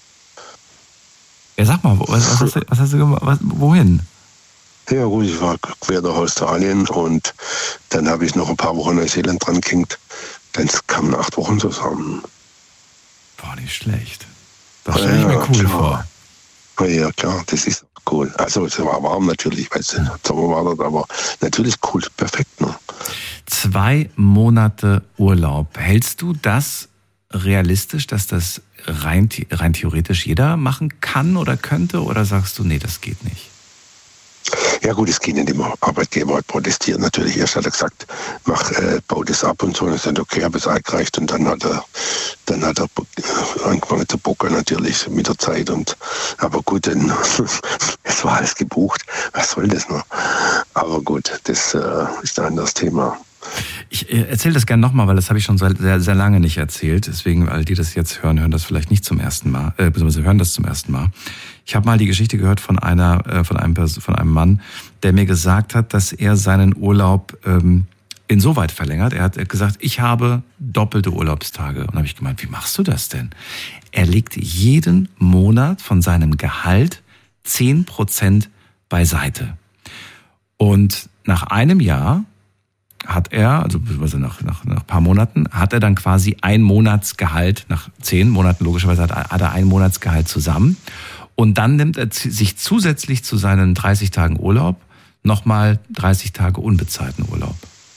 Ja, sag mal, was hast du gemacht? Wohin? Ja gut, ich war quer durch Australien und dann habe ich noch ein paar Wochen in Neuseeland dran gehängt. Dann kamen 8 Wochen zusammen. Boah, nicht schlecht. Das stelle ich mir cool vor. Ja, klar, das ist cool. Also es war warm natürlich, weil es Sommer war dort, aber natürlich cool, perfekt. Ne? 2 Monate Urlaub. Hältst du das realistisch, dass das rein theoretisch jeder machen kann oder könnte? Oder sagst du, nee, das geht nicht? Ja gut, es geht nicht immer. Arbeitgeber hat protestiert natürlich. Erst hat er gesagt, bau das ab und so. Und er sagt, okay, habe es eingereicht. Und dann hat er angefangen zu bocken natürlich mit der Zeit. Aber gut, dann, es war alles gebucht. Was soll das noch? Aber gut, das ist ein anderes Thema. Ich erzähle das gerne nochmal, weil das habe ich schon sehr, sehr lange nicht erzählt. Deswegen, all die das jetzt hören das vielleicht nicht zum ersten Mal, beziehungsweise hören das zum ersten Mal. Ich habe mal die Geschichte gehört von einem Mann, der mir gesagt hat, dass er seinen Urlaub insoweit verlängert. Er hat gesagt, ich habe doppelte Urlaubstage. Und habe ich gemeint, wie machst du das denn? Er legt jeden Monat von seinem Gehalt 10% beiseite. Und nach einem Jahr hat er, also nach ein paar Monaten, hat er dann quasi ein Monatsgehalt, nach 10 Monaten logischerweise hat er ein Monatsgehalt zusammen. Und dann nimmt er sich zusätzlich zu seinen 30 Tagen Urlaub nochmal 30 Tage unbezahlten Urlaub.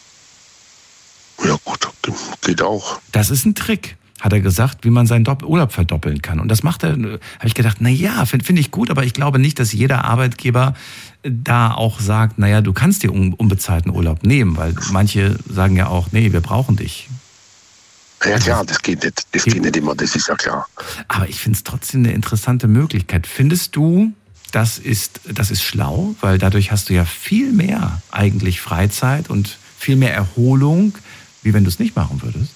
Ja gut, geht auch. Das ist ein Trick, hat er gesagt, wie man seinen Urlaub verdoppeln kann. Und das macht er, habe ich gedacht, na finde ich gut, aber ich glaube nicht, dass jeder Arbeitgeber da auch sagt, naja, du kannst dir unbezahlten Urlaub nehmen, weil manche sagen ja auch, nee, wir brauchen dich. Ja klar, das geht nicht. Das geht nicht immer, das ist ja klar. Aber ich finde es trotzdem eine interessante Möglichkeit. Findest du, das ist schlau? Weil dadurch hast du ja viel mehr eigentlich Freizeit und viel mehr Erholung, wie wenn du es nicht machen würdest.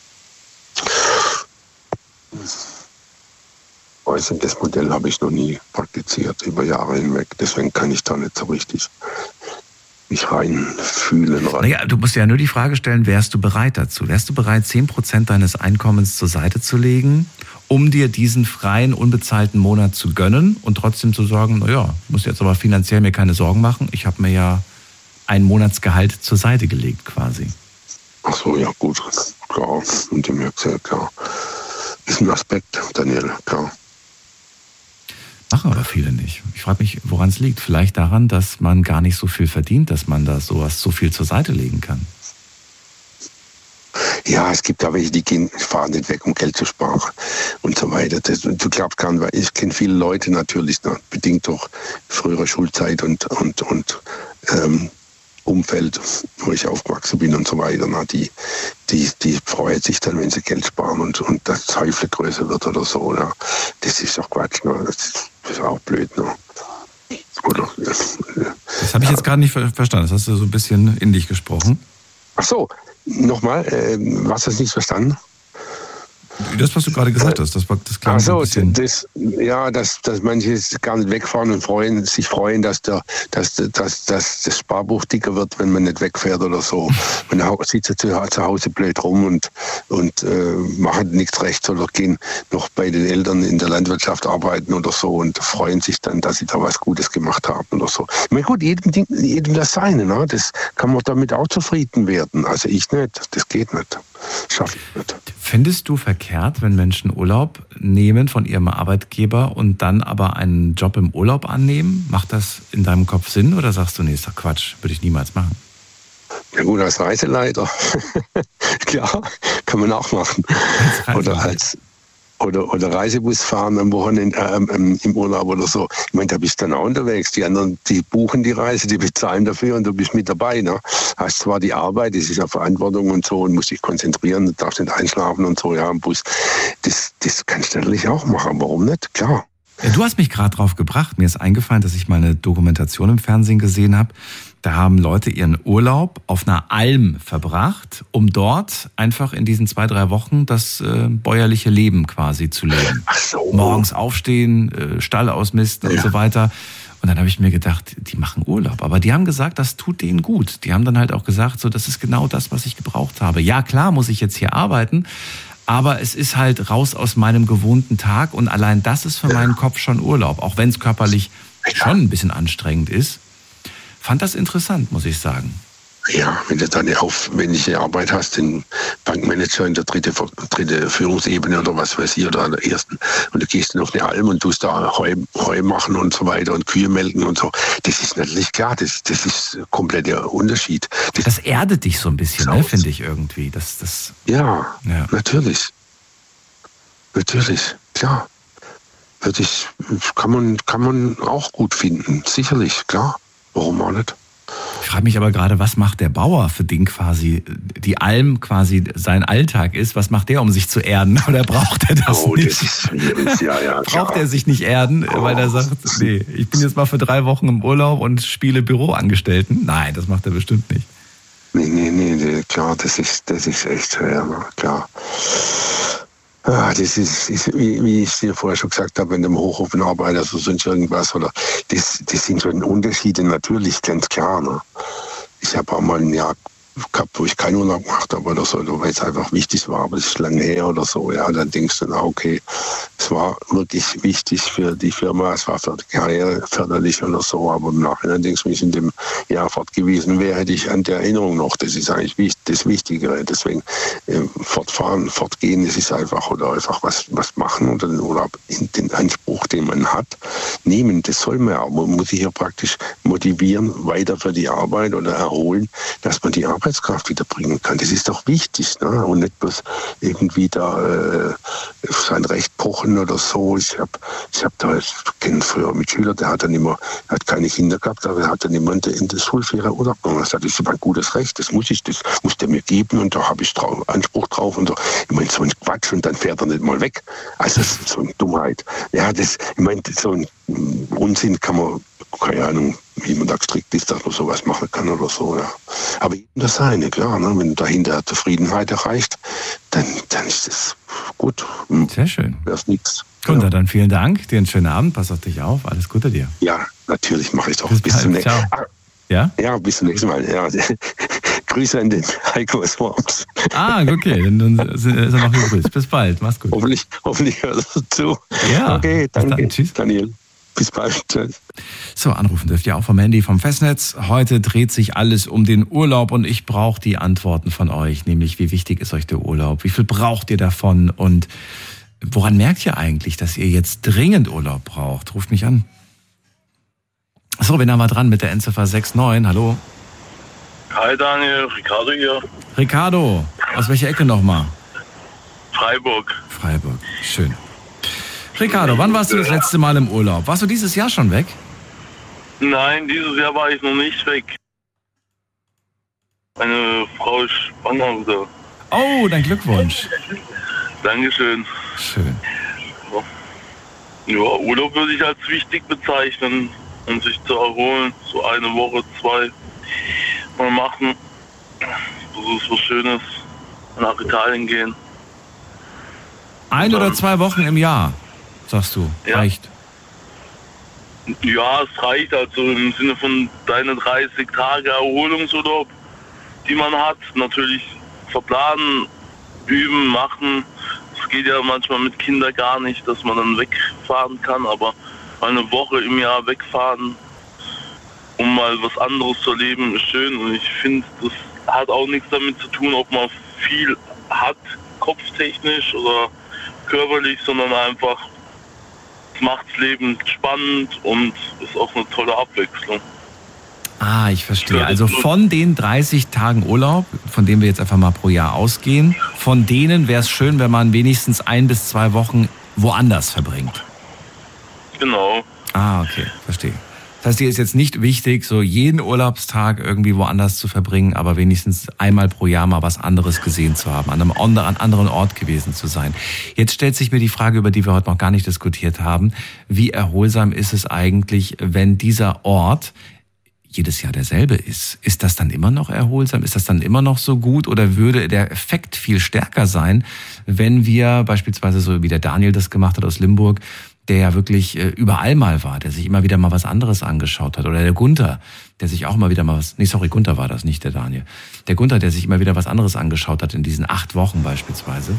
Also das Modell habe ich noch nie praktiziert über Jahre hinweg. Deswegen kann ich da nicht so richtig mich reinfühlen. Naja, du musst ja nur die Frage stellen, wärst du bereit dazu? Wärst du bereit, 10% deines Einkommens zur Seite zu legen, um dir diesen freien, unbezahlten Monat zu gönnen und trotzdem zu sagen, naja, muss jetzt aber finanziell mir keine Sorgen machen. Ich habe mir ja ein Monatsgehalt zur Seite gelegt quasi. Ach so, ja gut, klar. Und dem her gesagt, klar. Ist ein Aspekt, Daniel, klar. Machen aber viele nicht. Ich frage mich, woran es liegt. Vielleicht daran, dass man gar nicht so viel verdient, dass man da sowas so viel zur Seite legen kann. Ja, es gibt aber welche, die fahren nicht weg, um Geld zu sparen und so weiter. Du glaubst gar nicht, weil ich kenne viele Leute natürlich, bedingt durch frühere Schulzeit und Umfeld, wo ich aufgewachsen bin und so weiter, die freuen sich dann, wenn sie Geld sparen und das Teufel größer wird oder so. Ja. Das ist doch Quatsch, ne? Das ist auch blöd. Ne? Oder, das habe ich jetzt gerade nicht verstanden. Das hast du so ein bisschen in dich gesprochen. Ach so, nochmal, was hast du nicht verstanden? Das, was du gerade gesagt hast, das klang so ein bisschen... dass manche gar nicht wegfahren und sich freuen, dass das Sparbuch dicker wird, wenn man nicht wegfährt oder so. Man sitzt zu Hause blöd rum und machen nichts rechts oder gehen noch bei den Eltern in der Landwirtschaft arbeiten oder so und freuen sich dann, dass sie da was Gutes gemacht haben oder so. Ich meine, gut, jedem das Seine, ne? Das kann man damit auch zufrieden werden. Also ich nicht, das geht nicht. Schaffe ich nicht. Findest du verkehrt, wenn Menschen Urlaub nehmen von ihrem Arbeitgeber und dann aber einen Job im Urlaub annehmen? Macht das in deinem Kopf Sinn oder sagst du, nee, ist doch Quatsch, würde ich niemals machen? Ja gut, als Reiseleiter, klar, kann man auch machen. Oder Reisebus fahren am Wochenende im Urlaub oder so. Ich meine, da bist du dann auch unterwegs. Die anderen, die buchen die Reise, die bezahlen dafür und du bist mit dabei. Ne? Hast zwar die Arbeit, das ist ja Verantwortung und so und musst dich konzentrieren, du darfst nicht einschlafen und so, ja, im Bus. Das kannst du natürlich auch machen. Warum nicht? Klar. Ja, du hast mich gerade drauf gebracht. Mir ist eingefallen, dass ich mal eine Dokumentation im Fernsehen gesehen habe. Da haben Leute ihren Urlaub auf einer Alm verbracht, um dort einfach in diesen 2-3 Wochen das bäuerliche Leben quasi zu leben. Ach so. Morgens aufstehen, Stall ausmisten und so weiter. Und dann habe ich mir gedacht, die machen Urlaub. Aber die haben gesagt, das tut denen gut. Die haben dann halt auch gesagt, so, das ist genau das, was ich gebraucht habe. Ja, klar muss ich jetzt hier arbeiten, aber es ist halt raus aus meinem gewohnten Tag und allein das ist für meinen Kopf schon Urlaub, auch wenn es körperlich schon ein bisschen anstrengend ist. Fand das interessant, muss ich sagen. Ja, wenn du dann eine aufwendige Arbeit hast, den Bankmanager in der dritte Führungsebene oder was weiß ich, oder an der ersten, und du gehst dann auf eine Alm und tust da Heu machen und so weiter und Kühe melken und so, das ist natürlich klar, das ist ein kompletter Unterschied. Das erdet dich so ein bisschen, ne, finde ich irgendwie. Ja, natürlich. Natürlich, klar. Kann man auch gut finden, sicherlich, klar. Warum auch nicht? Ich frage mich aber gerade, was macht der Bauer, für den quasi die Alm quasi sein Alltag ist? Was macht der, um sich zu erden? Oder braucht er das nicht? Das ist schwierig. Ja, braucht er sich nicht erden, weil er sagt, nee, ich bin jetzt mal für 3 Wochen im Urlaub und spiele Büroangestellten? Nein, das macht er bestimmt nicht. Nee, klar, das ist echt schwer, klar. Ja, das ist wie ich dir vorher schon gesagt habe, wenn du im Hochofen arbeitest oder sonst irgendwas, oder das sind schon Unterschiede, natürlich, ganz klar. Ne? Ich habe auch mal ein Jahr gehabt, wo ich keinen Urlaub gemacht habe oder so, weil es einfach wichtig war, aber das ist lange her oder so. Ja, dann denkst du, okay, es war wirklich wichtig für die Firma, es war für die Karriere förderlich oder so, aber im Nachhinein denkst du, wenn ich in dem Jahr fort gewesen wäre, hätte ich an der Erinnerung noch, das ist eigentlich das Wichtigere. Deswegen fortfahren, fortgehen, das ist einfach, oder einfach was machen oder den Urlaub in den Anspruch, den man hat, nehmen. Das soll man auch. Man muss sich ja praktisch motivieren, weiter für die Arbeit oder erholen, dass man die Arbeitskraft wiederbringen kann. Das ist doch wichtig, ne? Und nicht bloß irgendwie da sein Recht pochen oder so. Ich kenne früher mit Schülern, der hat keine Kinder gehabt, aber er hat dann immer in der Schulferie Urlaub gemacht. Das ist aber ein gutes Recht, das muss der mir geben und da habe ich Anspruch drauf und so. Ich meine, so ein Quatsch und dann fährt er nicht mal weg. Also das ist so eine Dummheit. Ja, so ein Unsinn kann man, keine Ahnung, wie man da gestrickt ist, dass man sowas machen kann oder so, ja. Aber jedem das seine, klar, ne? Wenn dahinter Zufriedenheit erreicht, dann ist das gut. Sehr schön. Das ist nichts. Gunther, dann vielen Dank, dir einen schönen Abend, pass auf dich auf, alles Gute dir. Ja, natürlich mache ich doch. Bis zum nächsten Mal. Ja? Ja, bis zum nächsten Mal. Ja. Grüße an den Heiko aus Worms. Ah, okay, dann ist er noch gegrüßt. Bis bald, mach's gut. Hoffentlich hört er zu. Ja, okay, danke. dann, tschüss. Daniel. Bis bald. Tschüss. So, anrufen dürft ihr auch vom Handy, vom Festnetz. Heute dreht sich alles um den Urlaub und ich brauche die Antworten von euch, nämlich wie wichtig ist euch der Urlaub? Wie viel braucht ihr davon? Und woran merkt ihr eigentlich, dass ihr jetzt dringend Urlaub braucht? Ruft mich an. So, wen haben wir dran mit der Endziffer 69? Hallo. Hi Daniel, Ricardo hier. Ricardo, aus welcher Ecke nochmal? Freiburg. Freiburg, schön. Ricardo, wann warst du das letzte Mal im Urlaub? Warst du dieses Jahr schon weg? Nein, dieses Jahr war ich noch nicht weg. Meine Frau ist schwanger wieder. Oh, dein Glückwunsch. Dankeschön. Schön. Ja, Urlaub würde ich als wichtig bezeichnen, um sich zu erholen. So eine Woche, 2 mal machen. Das ist was Schönes. Nach Italien gehen. 1 oder 2 Wochen im Jahr, sagst du, Ja. reicht. Ja, es reicht also im Sinne von deine 30 Tage Erholungsurlaub, die man hat. Natürlich verplanen, üben, machen. Es geht ja manchmal mit Kindern gar nicht, dass man dann wegfahren kann, aber mal eine Woche im Jahr wegfahren, um mal was anderes zu erleben, ist schön. Und ich finde, das hat auch nichts damit zu tun, ob man viel hat, kopftechnisch oder körperlich, sondern einfach, es macht das Leben spannend und ist auch eine tolle Abwechslung. Ah, ich verstehe. Also von den 30 Tagen Urlaub, von denen wir jetzt einfach mal pro Jahr ausgehen, von denen wäre es schön, wenn man wenigstens 1 bis 2 Wochen woanders verbringt. Genau. Ah, okay, verstehe. Das heißt, dir ist jetzt nicht wichtig, so jeden Urlaubstag irgendwie woanders zu verbringen, aber wenigstens einmal pro Jahr mal was anderes gesehen zu haben, an einem anderen Ort gewesen zu sein. Jetzt stellt sich mir die Frage, über die wir heute noch gar nicht diskutiert haben. Wie erholsam ist es eigentlich, wenn dieser Ort jedes Jahr derselbe ist? Ist das dann immer noch erholsam? Ist das dann immer noch so gut? Oder würde der Effekt viel stärker sein, wenn wir beispielsweise so wie der Daniel das gemacht hat aus Limburg, der ja wirklich überall mal war, der sich immer wieder mal was anderes angeschaut hat. Oder der Gunther, der sich auch mal wieder mal was... Nee, sorry, Gunther war das, nicht der Daniel. Der Gunther, der sich immer wieder was anderes angeschaut hat in diesen 8 Wochen beispielsweise.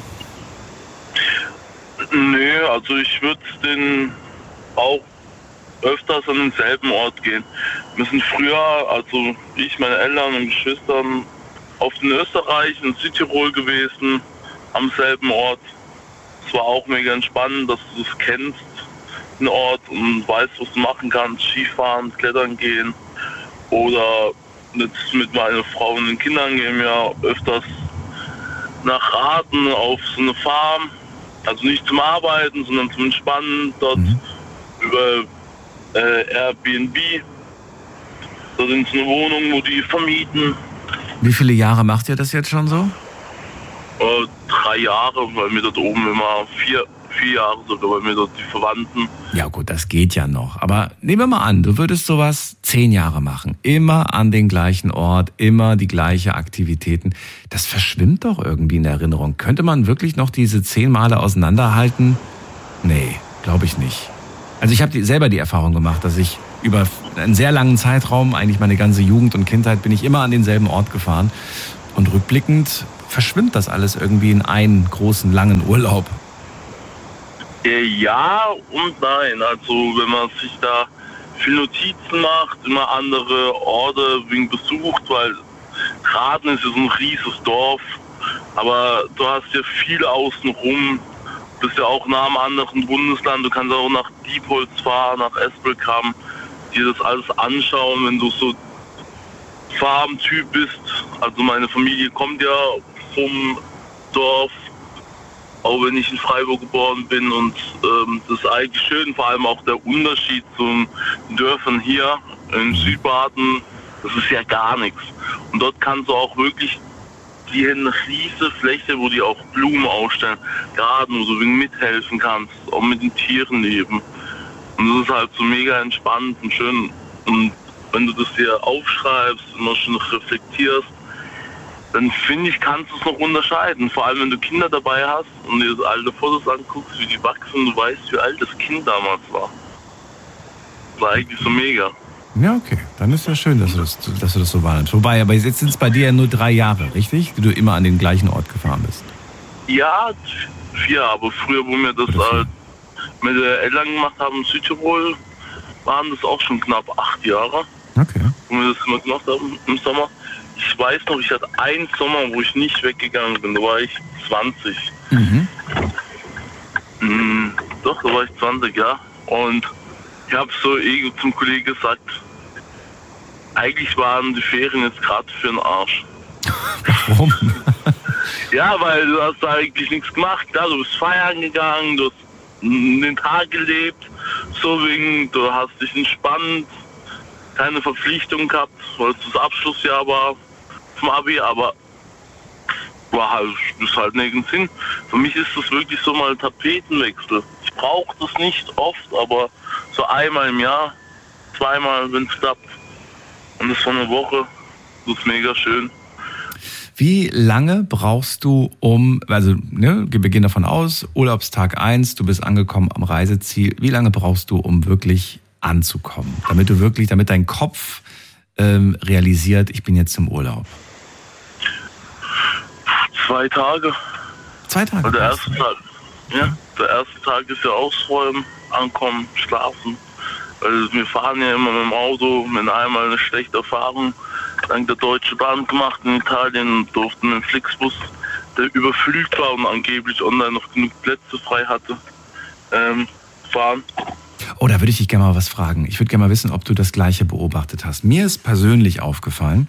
Nö, also ich würde den auch öfters an denselben Ort gehen. Wir sind früher, also ich, meine Eltern und Geschwistern, auf den Österreich, in Südtirol gewesen, am selben Ort. Es war auch mega entspannend, dass du das kennst, den Ort, und weißt, was du machen kannst. Skifahren, klettern gehen. Oder mit meiner Frau und den Kindern gehen wir öfters nach Raten auf so eine Farm. Also nicht zum Arbeiten, sondern zum Entspannen. Dort über Airbnb. Da sind so eine Wohnung, wo die vermieten. Wie viele Jahre macht ihr das jetzt schon so? 3 Jahre, weil wir dort oben immer 4 Jahre sogar, weil wir dort die Verwandten. Ja gut, das geht ja noch. Aber nehmen wir mal an, du würdest sowas 10 Jahre machen. Immer an den gleichen Ort, immer die gleiche Aktivitäten. Das verschwimmt doch irgendwie in der Erinnerung. Könnte man wirklich noch diese 10 Male auseinanderhalten? Nee, glaube ich nicht. Also ich habe selber die Erfahrung gemacht, dass ich über einen sehr langen Zeitraum, eigentlich meine ganze Jugend und Kindheit, bin ich immer an denselben Ort gefahren. Und rückblickend verschwimmt das alles irgendwie in einen großen, langen Urlaub. Ja und nein. Also wenn man sich da viel Notizen macht, immer andere Orte wegen besucht, weil Raden ist ja so ein riesiges Dorf, aber du hast ja viel außenrum, bist ja auch nah am anderen Bundesland, du kannst auch nach Diepholz fahren, nach Espelkamp, dir das alles anschauen, wenn du so Farmtyp bist. Also meine Familie kommt ja vom Dorf, auch wenn ich in Freiburg geboren bin, und das ist eigentlich schön, vor allem auch der Unterschied zu den Dörfern hier in Südbaden, das ist ja gar nichts. Und dort kannst du auch wirklich die eine riesige Fläche, wo die auch Blumen ausstellen, Garten, wo du mithelfen kannst, auch mit den Tieren leben. Und das ist halt so mega entspannt und schön. Und wenn du das dir aufschreibst und mal schon reflektierst, dann finde ich, kannst du es noch unterscheiden. Vor allem, wenn du Kinder dabei hast und dir das alte Fotos anguckst, wie die wachsen, du weißt, wie alt das Kind damals war. Das war eigentlich so mega. Ja, okay. Dann ist ja schön, dass du das so wahrnimmst. Wobei, aber jetzt sind es bei dir ja nur 3 Jahre, richtig? Die du immer an den gleichen Ort gefahren bist. Ja, 4, aber früher, wo wir das halt mit den Eltern gemacht haben in Südtirol, waren das auch schon knapp 8 Jahre. Okay. Wo wir das immer gemacht haben im Sommer. Ich weiß noch, ich hatte einen Sommer, wo ich nicht weggegangen bin. Da war ich 20. Doch, da war ich 20, ja. Und ich habe so zum Kollegen gesagt, eigentlich waren die Ferien jetzt gerade für den Arsch. Warum? Ja, weil du hast da eigentlich nichts gemacht. Klar, du bist feiern gegangen, du hast den Tag gelebt, so wegen, du hast dich entspannt, keine Verpflichtung gehabt, weil es das Abschlussjahr war vom Abi, aber ist halt nirgends hin. Für mich ist das wirklich so mal Tapetenwechsel. Ich brauche das nicht oft, aber so einmal im Jahr, 2-mal, wenn es klappt. Und das von einer Woche, das ist mega schön. Wie lange brauchst du wir gehen davon aus, Urlaubstag 1, du bist angekommen am Reiseziel. Wie lange brauchst du, um wirklich anzukommen? Damit dein Kopf realisiert, ich bin jetzt im Urlaub. 2 Tage. 2 Tage? Der erste Tag ist ja ausräumen, ankommen, schlafen. Weil wir fahren ja immer mit dem Auto, mit einmal eine schlechte Erfahrung dank der Deutschen Bahn gemacht in Italien und durften einen Flixbus, der überfüllt war und angeblich online noch genug Plätze frei hatte, fahren. Oh, da würde ich dich gerne mal was fragen. Ich würde gerne mal wissen, ob du das Gleiche beobachtet hast. Mir ist persönlich aufgefallen,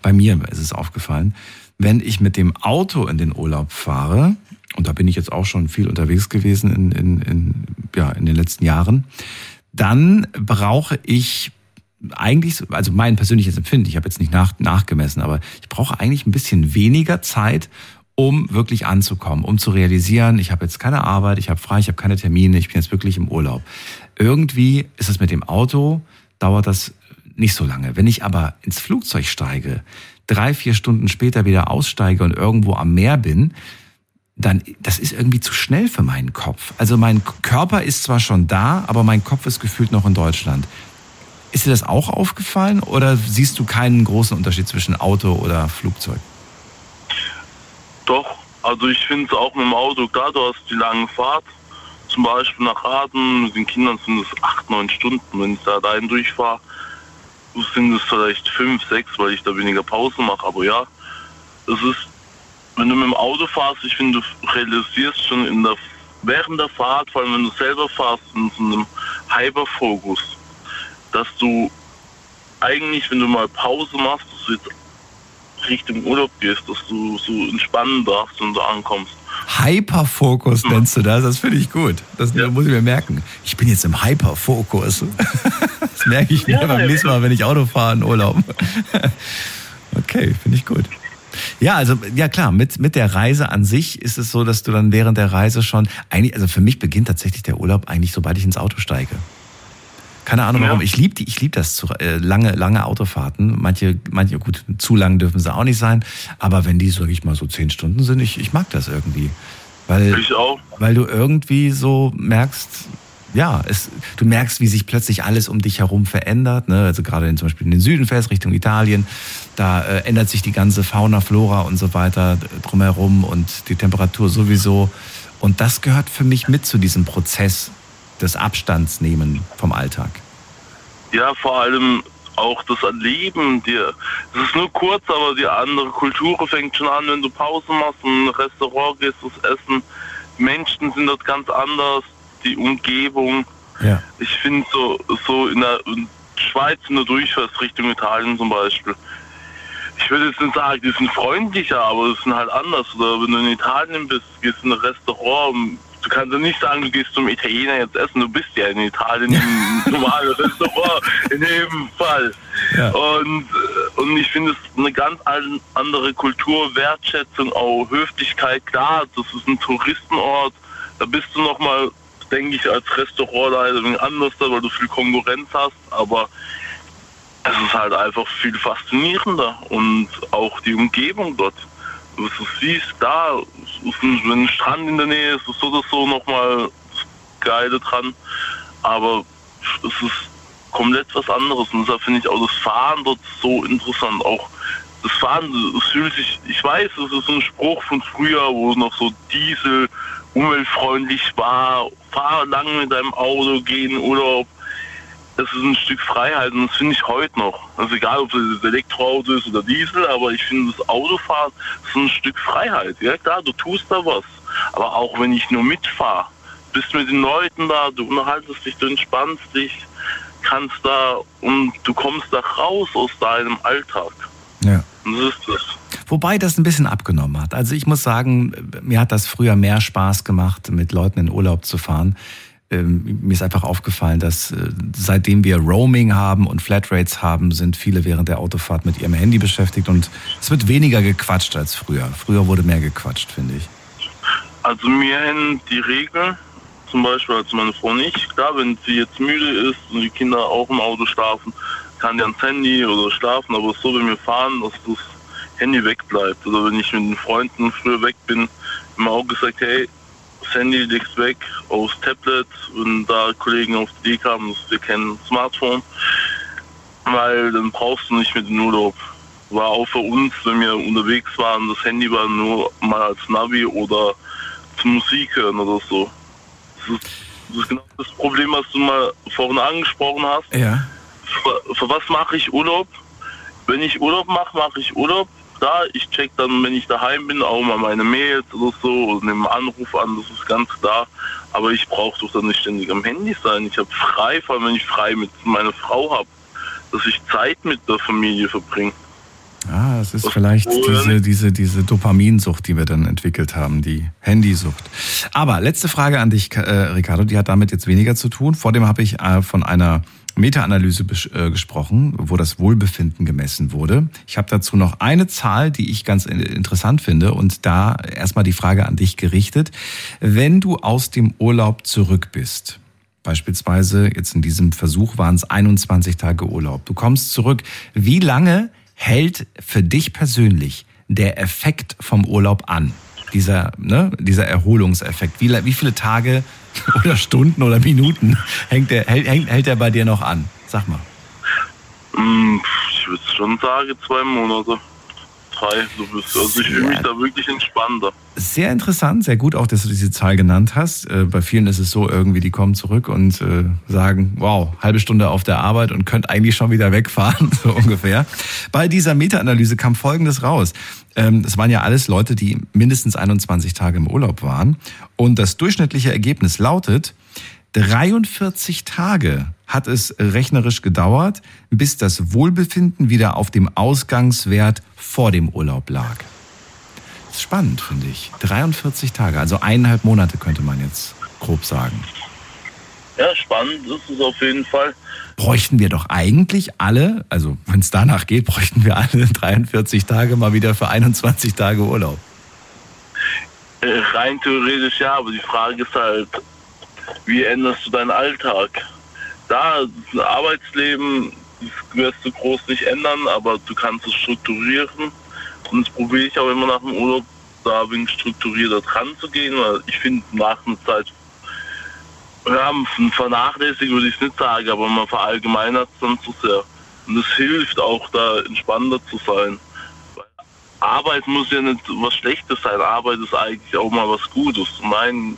wenn ich mit dem Auto in den Urlaub fahre, und da bin ich jetzt auch schon viel unterwegs gewesen in den letzten Jahren, dann brauche ich eigentlich, also mein persönliches Empfinden, ich habe jetzt nicht nachgemessen, aber ich brauche eigentlich ein bisschen weniger Zeit, um wirklich anzukommen, um zu realisieren, ich habe jetzt keine Arbeit, ich habe frei, ich habe keine Termine, ich bin jetzt wirklich im Urlaub. Irgendwie ist es mit dem Auto, dauert das nicht so lange. Wenn ich aber ins Flugzeug steige, 3-4 Stunden später wieder aussteige und irgendwo am Meer bin, dann, das ist irgendwie zu schnell für meinen Kopf. Also mein Körper ist zwar schon da, aber mein Kopf ist gefühlt noch in Deutschland. Ist dir das auch aufgefallen oder siehst du keinen großen Unterschied zwischen Auto oder Flugzeug? Doch, also ich finde es auch mit dem Auto, klar, du hast die lange Fahrt, zum Beispiel nach Raden, mit den Kindern sind es 8-9 Stunden, wenn ich da allein durchfahre, sind es vielleicht 5-6, weil ich da weniger Pause mache, aber ja, es ist, wenn du mit dem Auto fährst, ich finde, du realisierst schon während der Fahrt, vor allem wenn du selber fährst, in so einem Hyperfokus, dass du eigentlich, wenn du mal Pause machst, dass du jetzt Richtung Urlaub gehst, dass du so entspannen darfst, wenn du ankommst. Hyperfokus nennst du das? Das finde ich gut. Das muss ich mir merken. Ich bin jetzt im Hyperfokus. Das merke ich mir beim nächsten Mal, wenn ich Auto fahre in Urlaub. Okay, finde ich gut. Ja, also, ja klar, mit der Reise an sich ist es so, dass du dann während der Reise schon, also für mich beginnt tatsächlich der Urlaub eigentlich, sobald ich ins Auto steige. Keine Ahnung warum. Ich liebe das, lange Autofahrten. Manche, gut, zu lang dürfen sie auch nicht sein. Aber wenn die, sag ich mal, so 10 Stunden sind, ich mag das irgendwie. Ich auch. Weil du irgendwie so merkst, du merkst, wie sich plötzlich alles um dich herum verändert. Ne? Also gerade zum Beispiel in den Süden fährst, Richtung Italien, da ändert sich die ganze Fauna, Flora und so weiter drumherum und die Temperatur sowieso. Und das gehört für mich mit zu diesem Prozess des Abstandsnehmen vom Alltag. Ja, vor allem auch das Erleben dir. Es ist nur kurz, aber die andere Kultur fängt schon an, wenn du Pause machst und in ein Restaurant gehst, das Essen. Menschen sind dort ganz anders, die Umgebung. Ja. Ich finde so in der Schweiz, wenn du durchfährst, Richtung Italien zum Beispiel. Ich würde jetzt nicht sagen, die sind freundlicher, aber das sind halt anders. Oder wenn du in Italien bist, gehst in ein Restaurant, du kannst ja nicht sagen, du gehst zum Italiener jetzt essen, du bist ja in Italien im normalen Restaurant, in jedem Fall. Ja. Und ich finde es eine ganz andere Kultur, Wertschätzung, auch Höflichkeit. Klar, das ist ein Touristenort, da bist du nochmal, denke ich, als Restaurantleiter ein anders, weil du viel Konkurrenz hast, aber es ist halt einfach viel faszinierender und auch die Umgebung dort. Was du siehst, da ist ein Strand in der Nähe, ist so oder so nochmal das Geile dran. Aber es ist komplett was anderes. Und deshalb finde ich auch das Fahren dort so interessant. Auch das Fahren, das fühlt sich, ich weiß, das ist ein Spruch von früher, wo es noch so Diesel umweltfreundlich war, fahr lange mit deinem Auto, geh in Urlaub. Das ist ein Stück Freiheit und das finde ich heute noch. Also egal, ob es das Elektroauto ist oder Diesel, aber ich finde, das Autofahren ist ein Stück Freiheit. Ja klar, du tust da was. Aber auch wenn ich nur mitfahre, bist mit den Leuten da, du unterhaltest dich, du entspannst dich, kannst da und du kommst da raus aus deinem Alltag. Ja. Und das ist das. Wobei das ein bisschen abgenommen hat. Also ich muss sagen, mir hat das früher mehr Spaß gemacht, mit Leuten in Urlaub zu fahren. Mir ist einfach aufgefallen, dass seitdem wir Roaming haben und Flatrates haben, sind viele während der Autofahrt mit ihrem Handy beschäftigt und es wird weniger gequatscht als früher. Früher wurde mehr gequatscht, finde ich. Also mir hängen die Regeln, zum Beispiel als meine Frau nicht. Klar, wenn sie jetzt müde ist und die Kinder auch im Auto schlafen, kann die ans Handy oder schlafen, aber es ist so, wenn wir fahren, dass das Handy wegbleibt. Oder wenn ich mit den Freunden früher weg bin, immer auch gesagt, hey, das Handy legst weg aufs Tablet, wenn da Kollegen auf die Idee kamen, wir kennen Smartphone, weil dann brauchst du nicht mit dem Urlaub. War auch für uns, wenn wir unterwegs waren, das Handy war nur mal als Navi oder zum Musik hören oder so. Das ist genau das Problem, was du mal vorhin angesprochen hast. Ja. Für was mache ich Urlaub? Wenn ich Urlaub mache, mache ich Urlaub. Da, ich check dann, wenn ich daheim bin, auch mal meine Mails oder so oder nehme einen Anruf an, das ist ganz klar. Aber ich brauche doch dann nicht ständig am Handy sein. Ich habe frei, vor allem wenn ich frei mit meiner Frau habe, dass ich Zeit mit der Familie verbringe. Ah, es ist vielleicht diese Dopaminsucht, die wir dann entwickelt haben, die Handysucht. Aber letzte Frage an dich, Ricardo, die hat damit jetzt weniger zu tun. Vor dem habe ich von einer Meta-Analyse gesprochen, wo das Wohlbefinden gemessen wurde. Ich habe dazu noch eine Zahl, die ich ganz interessant finde und da erstmal die Frage an dich gerichtet. Wenn du aus dem Urlaub zurück bist, beispielsweise jetzt in diesem Versuch waren es 21 Tage Urlaub, du kommst zurück, wie lange hält für dich persönlich der Effekt vom Urlaub an? Dieser Erholungseffekt. Wie viele Tage oder Stunden oder Minuten hält der bei dir noch an? Sag mal. Ich würde schon sagen 2 Monate. 3. Also ich fühle mich da wirklich entspannter. Sehr interessant, sehr gut auch, dass du diese Zahl genannt hast. Bei vielen ist es so, irgendwie die kommen zurück und sagen, wow, halbe Stunde auf der Arbeit und könnt eigentlich schon wieder wegfahren, so ungefähr. Bei dieser Meta-Analyse kam Folgendes raus. Das waren ja alles Leute, die mindestens 21 Tage im Urlaub waren. Und das durchschnittliche Ergebnis lautet, 43 Tage hat es rechnerisch gedauert, bis das Wohlbefinden wieder auf dem Ausgangswert vor dem Urlaub lag. Das ist spannend, finde ich. 43 Tage, also 1,5 Monate könnte man jetzt grob sagen. Ja, spannend ist es auf jeden Fall. Bräuchten wir doch eigentlich alle, also wenn es danach geht, bräuchten wir alle 43 Tage mal wieder für 21 Tage Urlaub. Rein theoretisch ja, aber die Frage ist halt, wie änderst du deinen Alltag? Das Arbeitsleben, das wirst du groß nicht ändern, aber du kannst es strukturieren. Und das probiere ich auch immer nach dem Urlaub, da ein wenig strukturierter dran zu gehen, weil ich finde nach einer Zeit, vernachlässigt würde ich es nicht sagen, aber man verallgemeinert es dann zu sehr. Und es hilft auch, da entspannter zu sein. Weil Arbeit muss ja nicht was Schlechtes sein. Arbeit ist eigentlich auch mal was Gutes. Mein